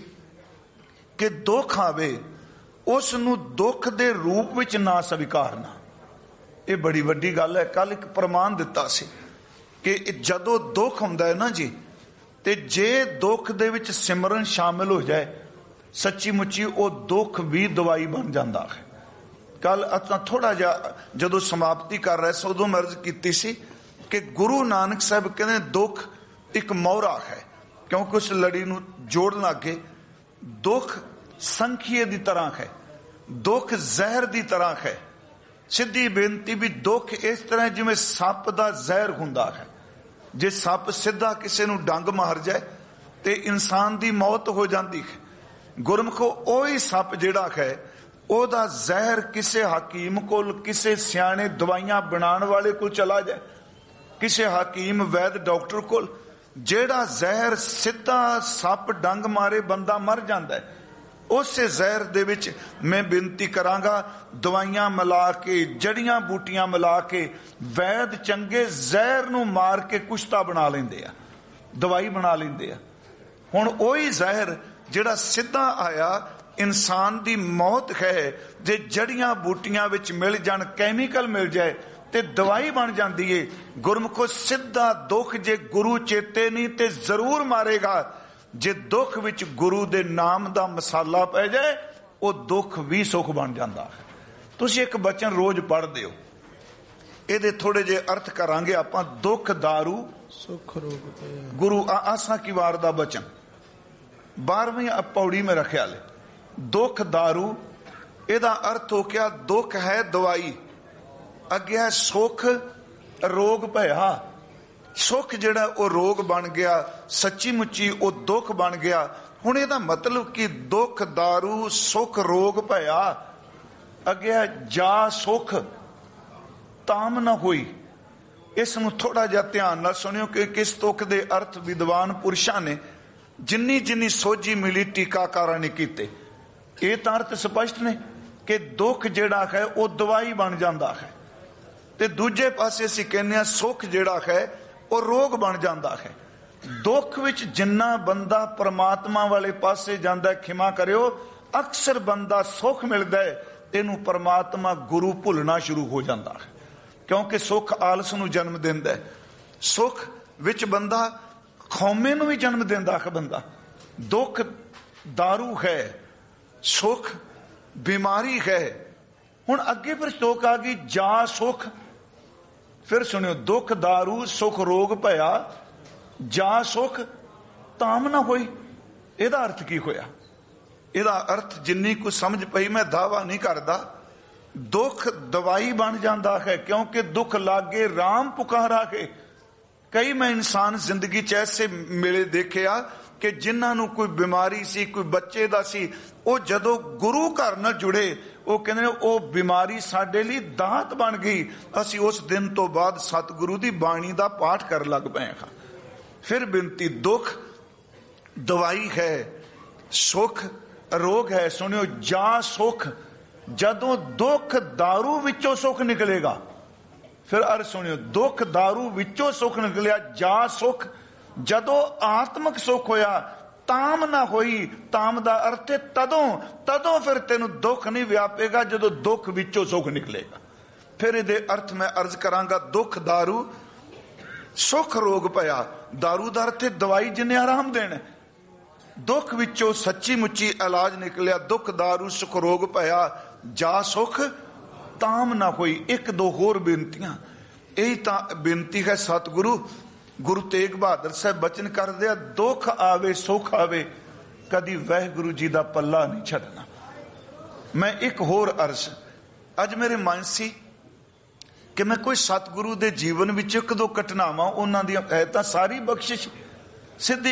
ਕਿ ਦੁੱਖ ਆਵੇ ਉਸ ਨੂੰ ਦੁੱਖ ਦੇ ਰੂਪ ਵਿੱਚ ਨਾ ਸਵੀਕਾਰਨਾ। ਇਹ ਬੜੀ ਵੱਡੀ ਗੱਲ ਹੈ। ਕੱਲ ਇੱਕ ਪ੍ਰਮਾਣ ਦਿੱਤਾ ਸੀ ਕਿ ਜਦੋਂ ਦੁੱਖ ਹੁੰਦਾ ਹੈ ਨਾ ਜੀ, ਤੇ ਜੇ ਦੁੱਖ ਦੇ ਵਿੱਚ ਸਿਮਰਨ ਸ਼ਾਮਿਲ ਹੋ ਜਾਏ, ਸੱਚੀ ਮੁੱਚੀ ਉਹ ਦੁੱਖ ਵੀ ਦਵਾਈ ਬਣ ਜਾਂਦਾ ਹੈ। ਕੱਲ ਆਪਾਂ ਥੋੜਾ ਜਿਹਾ ਜਦੋਂ ਸਮਾਪਤੀ ਕਰ ਰਹੇ ਸੀ, ਉਦੋਂ ਮੈਂ ਅਰਜ਼ ਕੀਤੀ ਸੀ ਕਿ ਗੁਰੂ ਨਾਨਕ ਸਾਹਿਬ ਕਹਿੰਦੇ ਦੁੱਖ ਇੱਕ ਮੋਹਰਾ ਹੈ, ਕਿਉਂਕਿ ਉਸ ਲੜੀ ਨੂੰ ਜੋੜਨ ਲੱਗੇ। ਦੁੱਖ ਸੰਖੀਏ ਦੀ ਤਰ੍ਹਾਂ ਹੈ, ਦੁੱਖ ਜ਼ਹਿਰ ਦੀ ਤਰ੍ਹਾਂ ਹੈ। ਸਿੱਧੀ ਬੇਨਤੀ ਵੀ ਦੁੱਖ ਇਸ ਤਰ੍ਹਾਂ ਜਿਵੇਂ ਸੱਪ ਦਾ ਜ਼ਹਿਰ ਹੁੰਦਾ ਹੈ। ਜੇ ਸੱਪ ਸਿੱਧਾ ਕਿਸੇ ਨੂੰ ਡੰਗ ਮਾਰ ਜਾਏ ਤੇ ਇਨਸਾਨ ਦੀ ਮੌਤ ਹੋ ਜਾਂਦੀ ਹੈ। ਗੁਰਮਖੋ ਉਹੀ ਸੱਪ ਜਿਹੜਾ ਹੈ, ਉਹਦਾ ਜ਼ਹਿਰ ਕਿਸੇ ਹਕੀਮ ਕੋਲ, ਕਿਸੇ ਸਿਆਣੇ ਦਵਾਈਆਂ ਬਣਾਉਣ ਵਾਲੇ ਕੋਲ ਚਲਾ ਜਾਏ, ਕਿਸੇ ਹਕੀਮ ਵੈਦ ਡਾਕਟਰ ਕੋਲ, ਜਿਹੜਾ ਜ਼ਹਿਰ ਸਿੱਧਾ ਸੱਪ ਡੰਗ ਮਾਰੇ ਬੰਦਾ ਮਰ ਜਾਂਦਾ ਹੈ। ਉਸੇ ਜ਼ਹਿਰ ਦੇ ਵਿੱਚ ਮੈਂ ਬੇਨਤੀ ਕਰਾਂਗਾ, ਦਵਾਈਆਂ ਮਿਲਾ ਕੇ, ਜੜੀਆਂ ਬੂਟੀਆਂ ਮਿਲਾ ਕੇ, ਵੈਦ ਚੰਗੇ ਜ਼ਹਿਰ ਨੂੰ ਮਾਰ ਕੇ ਕੁਸ਼ਤਾ ਬਣਾ ਲੈਂਦੇ ਆ, ਦਵਾਈ ਬਣਾ ਲੈਂਦੇ ਆ। ਹੁਣ ਉਹੀ ਜ਼ਹਿਰ ਜਿਹੜਾ ਸਿੱਧਾ ਆਇਆ, ਇਨਸਾਨ ਦੀ ਮੌਤ ਹੈ, ਜੇ ਜੜੀਆਂ ਬੂਟੀਆਂ ਵਿੱਚ ਮਿਲ ਜਾਣ, ਕੈਮੀਕਲ ਮਿਲ ਜਾਏ ਤੇ ਦਵਾਈ ਬਣ ਜਾਂਦੀ ਏ। ਗੁਰਮੁਖੋ ਸਿੱਧਾ ਦੁੱਖ ਜੇ ਗੁਰੂ ਚੇਤੇ ਨਹੀਂ ਤੇ ਜ਼ਰੂਰ ਮਾਰੇਗਾ। ਜੇ ਦੁੱਖ ਵਿੱਚ ਗੁਰੂ ਦੇ ਨਾਮ ਦਾ ਮਸਾਲਾ ਪੈ ਜਾਏ, ਉਹ ਦੁੱਖ ਵੀ ਸੁੱਖ ਬਣ ਜਾਂਦਾ ਹੈ। ਤੁਸੀਂ ਇੱਕ ਬਚਨ ਰੋਜ਼ ਪੜ੍ਹਦੇ ਹੋ, ਇਹਦੇ ਥੋੜੇ ਜਿਹੇ ਅਰਥ ਕਰਾਂਗੇ ਆਪਾਂ। ਦੁੱਖ ਦਾਰੂ ਸੁੱਖ ਰੋਗ ਪਿਆ, ਗੁਰੂ ਆਸਾ ਕੀ ਵਾਰ ਦਾ ਬਚਨ 12ਵੀਂ ਪੌੜੀ में रखा ले। दुख दारू, ਇਹਦਾ ਅਰਥ ਹੋ ਗਿਆ ਦੁੱਖ ਹੈ ਦਵਾਈ, ਅੱਗੇ ਹੈ ਸੁੱਖ ਰੋਗ ਭਇਆ। ਸੁੱਖ ਜਿਹੜਾ ਉਹ ਰੋਗ ਬਣ ਗਿਆ, ਸੱਚੀ ਮੁੱਚੀ ਉਹ ਦੁੱਖ ਬਣ ਗਿਆ। ਹੁਣ ਇਹਦਾ ਮਤਲਬ ਕਿ ਦੁੱਖ दारू ਸੁੱਖ ਰੋਗ ਭਇਆ, ਅੱਗੇ ਹੈ ਜਾ ਸੁੱਖ ਤਾਮ ਨਾ ਹੋਈ। ਇਸ ਨੂੰ ਥੋੜਾ ਜਿਹਾ ਧਿਆਨ ਨਾਲ ਸੁਣਿਓ ਕਿ ਕਿਸ ਤੁਕ ਦੇ ਅਰਥ ਵਿਦਵਾਨ ਪੁਰਸ਼ਾਂ ਨੇ ਜਿੰਨੀ ਜਿੰਨੀ ਸੋਝੀ ਮਿਲੀ ਟੀਕਾਕਾਰਾਂ ਨੇ ਕੀਤੇ। ਇਹ ਤਾਂ ਅਰਥ ਸਪਸ਼ਟ ਨੇ ਕਿ ਦੁੱਖ ਜਿਹੜਾ ਹੈ ਉਹ ਦਵਾਈ ਬਣ ਜਾਂਦਾ ਹੈ, ਤੇ ਦੂਜੇ ਪਾਸੇ ਅਸੀਂ ਕਹਿੰਦੇ ਹਾਂ ਸੁੱਖ ਜਿਹੜਾ ਹੈ ਉਹ ਰੋਗ ਬਣ ਜਾਂਦਾ ਹੈ। ਦੁੱਖ ਵਿੱਚ ਜਿੰਨਾ ਬੰਦਾ ਪਰਮਾਤਮਾ ਵਾਲੇ ਪਾਸੇ ਜਾਂਦਾ, ਖਿਮਾ ਕਰਿਓ, ਅਕਸਰ ਬੰਦਾ ਸੁੱਖ ਮਿਲਦਾ ਹੈ, ਇਹਨੂੰ ਪਰਮਾਤਮਾ ਗੁਰੂ ਭੁੱਲਣਾ ਸ਼ੁਰੂ ਹੋ ਜਾਂਦਾ ਹੈ, ਕਿਉਂਕਿ ਸੁੱਖ ਆਲਸ ਨੂੰ ਜਨਮ ਦਿੰਦਾ ਹੈ। ਸੁੱਖ ਵਿੱਚ ਬੰਦਾ ਖੌਮੇ ਨੂੰ ਵੀ ਜਨਮ ਦਿੰਦਾ ਹੈ। ਬੰਦਾ ਦੁੱਖ दारू ਹੈ, ਸੁੱਖ ਬਿਮਾਰੀ ਹੈ। ਹੁਣ ਅੱਗੇ ਫਿਰ ਸ਼ਲੋਕ ਆ ਗਈ ਜਾ ਸੁੱਖ। ਫਿਰ ਸੁਣਿਓ, ਦੁੱਖ दारू ਸੁੱਖ ਰੋਗ ਭਇਆ, ਜਾ ਸੁੱਖ ਤਾਮ ਨਾ ਹੋਈ। ਇਹਦਾ ਅਰਥ ਕੀ ਹੋਇਆ? ਇਹਦਾ ਅਰਥ ਜਿੰਨੀ ਕੁ ਸਮਝ ਪਈ, ਮੈਂ ਦਾਵਾ ਨਹੀਂ ਕਰਦਾ, ਦੁੱਖ ਦਵਾਈ ਬਣ ਜਾਂਦਾ ਹੈ, ਕਿਉਂਕਿ ਦੁੱਖ ਲਾਗੇ ਰਾਮ ਪੁਕਾਰਾ ਹੈ। ਕਈ ਮੈਂ ਇਨਸਾਨ ਜ਼ਿੰਦਗੀ 'ਚ ਐਸੇ ਮਿਲੇ ਦੇਖਿਆ ਕਿ ਜਿਨ੍ਹਾਂ ਨੂੰ ਕੋਈ ਬਿਮਾਰੀ ਸੀ, ਕੋਈ ਬੱਚੇ ਦਾ ਸੀ, ਉਹ ਜਦੋਂ ਗੁਰੂ ਘਰ ਨਾਲ ਜੁੜੇ, ਉਹ ਕਹਿੰਦੇ ਨੇ ਉਹ ਬਿਮਾਰੀ ਸਾਡੇ ਲਈ ਦਾਤ ਬਣ ਗਈ। ਅਸੀਂ ਉਸ ਦਿਨ ਤੋਂ ਬਾਅਦ ਸਤਿਗੁਰੂ ਦੀ ਬਾਣੀ ਦਾ ਪਾਠ ਕਰਨ ਲੱਗ ਪਏ ਹਾਂ। ਫਿਰ ਬੇਨਤੀ, ਦੁੱਖ ਦਵਾਈ ਹੈ, ਸੁੱਖ ਰੋਗ ਹੈ। ਸੁਣਿਓ, ਜਾ ਸੁੱਖ, ਜਦੋਂ ਦੁੱਖ दारू ਵਿੱਚੋਂ ਸੁੱਖ ਨਿਕਲੇਗਾ। ਫਿਰ ਅਰ ਸੁਣਿਓ, ਦੁੱਖ दारू ਵਿੱਚੋਂ ਸੁੱਖ ਨਿਕਲਿਆ, ਜਾ ਸੁੱਖ ਜਦੋਂ ਆਤਮਿਕ ਸੁੱਖ ਹੋਇਆ, ਤਾਮ ਨਾ ਹੋਈ। ਤਾਮ ਦਾ ਅਰਥ ਹੈ ਤਦੋਂ ਫਿਰ ਤੈਨੂੰ ਦੁੱਖ ਨਹੀਂ ਵਿਆਪੇਗਾ, ਜਦੋਂ ਦੁੱਖ ਵਿੱਚੋਂ ਸੁੱਖ ਨਿਕਲੇਗਾ। ਫਿਰ ਇਹਦੇ ਅਰਥ ਮੈਂ ਅਰਜ਼ ਕਰਾਂਗਾ। ਦੁੱਖ दारू ਸੁੱਖ ਰੋਗ ਭਇਆ। दारू ਦਾ ਅਰਥ ਹੈ ਦਵਾਈ ਜਿਹਨੇ ਆਰਾਮ ਦੇਣਾ। ਦੁੱਖ ਵਿੱਚੋਂ ਸੱਚੀ ਮੁੱਚੀ ਇਲਾਜ ਨਿਕਲਿਆ। ਦੁੱਖ दारू ਸੁੱਖ ਰੋਗ ਭਇਆ, ਜਾ ਸੁੱਖ ਤਾਮ ਨਾ ਹੋਈ। ਇੱਕ ਦੋ ਹੋਰ ਬੇਨਤੀਆਂ। ਇਹੀ ਤਾਂ ਬੇਨਤੀ ਹੈ ਸਤਿਗੁਰੂ ਗੁਰੂ ਤੇਗ ਬਹਾਦਰ ਸਾਹਿਬ ਬਚਨ ਕਰਦੇ ਆ, ਦੁੱਖ ਆਵੇ ਸੁੱਖ ਆਵੇ, ਕਦੀ ਵਾਹਿਗੁਰੂ ਜੀ ਦਾ ਪੱਲਾ ਨਹੀਂ ਛੱਡਣਾ। ਮੈਂ ਇੱਕ ਹੋਰ ਅਰਜ਼ ਅੱਜ ਮੇਰੇ ਮਨ ਸੀ ਕਿ ਮੈਂ ਕੋਈ ਸਤਿਗੁਰੂ ਦੇ ਜੀਵਨ ਵਿੱਚ ਇੱਕ ਦੋ ਘਟਨਾਵਾਂ ਉਹਨਾਂ ਦੀਆਂ ਹੈ ਤਾਂ ਸਾਰੀ ਬਖਸ਼ਿਸ਼ ਸਿੱਧੀ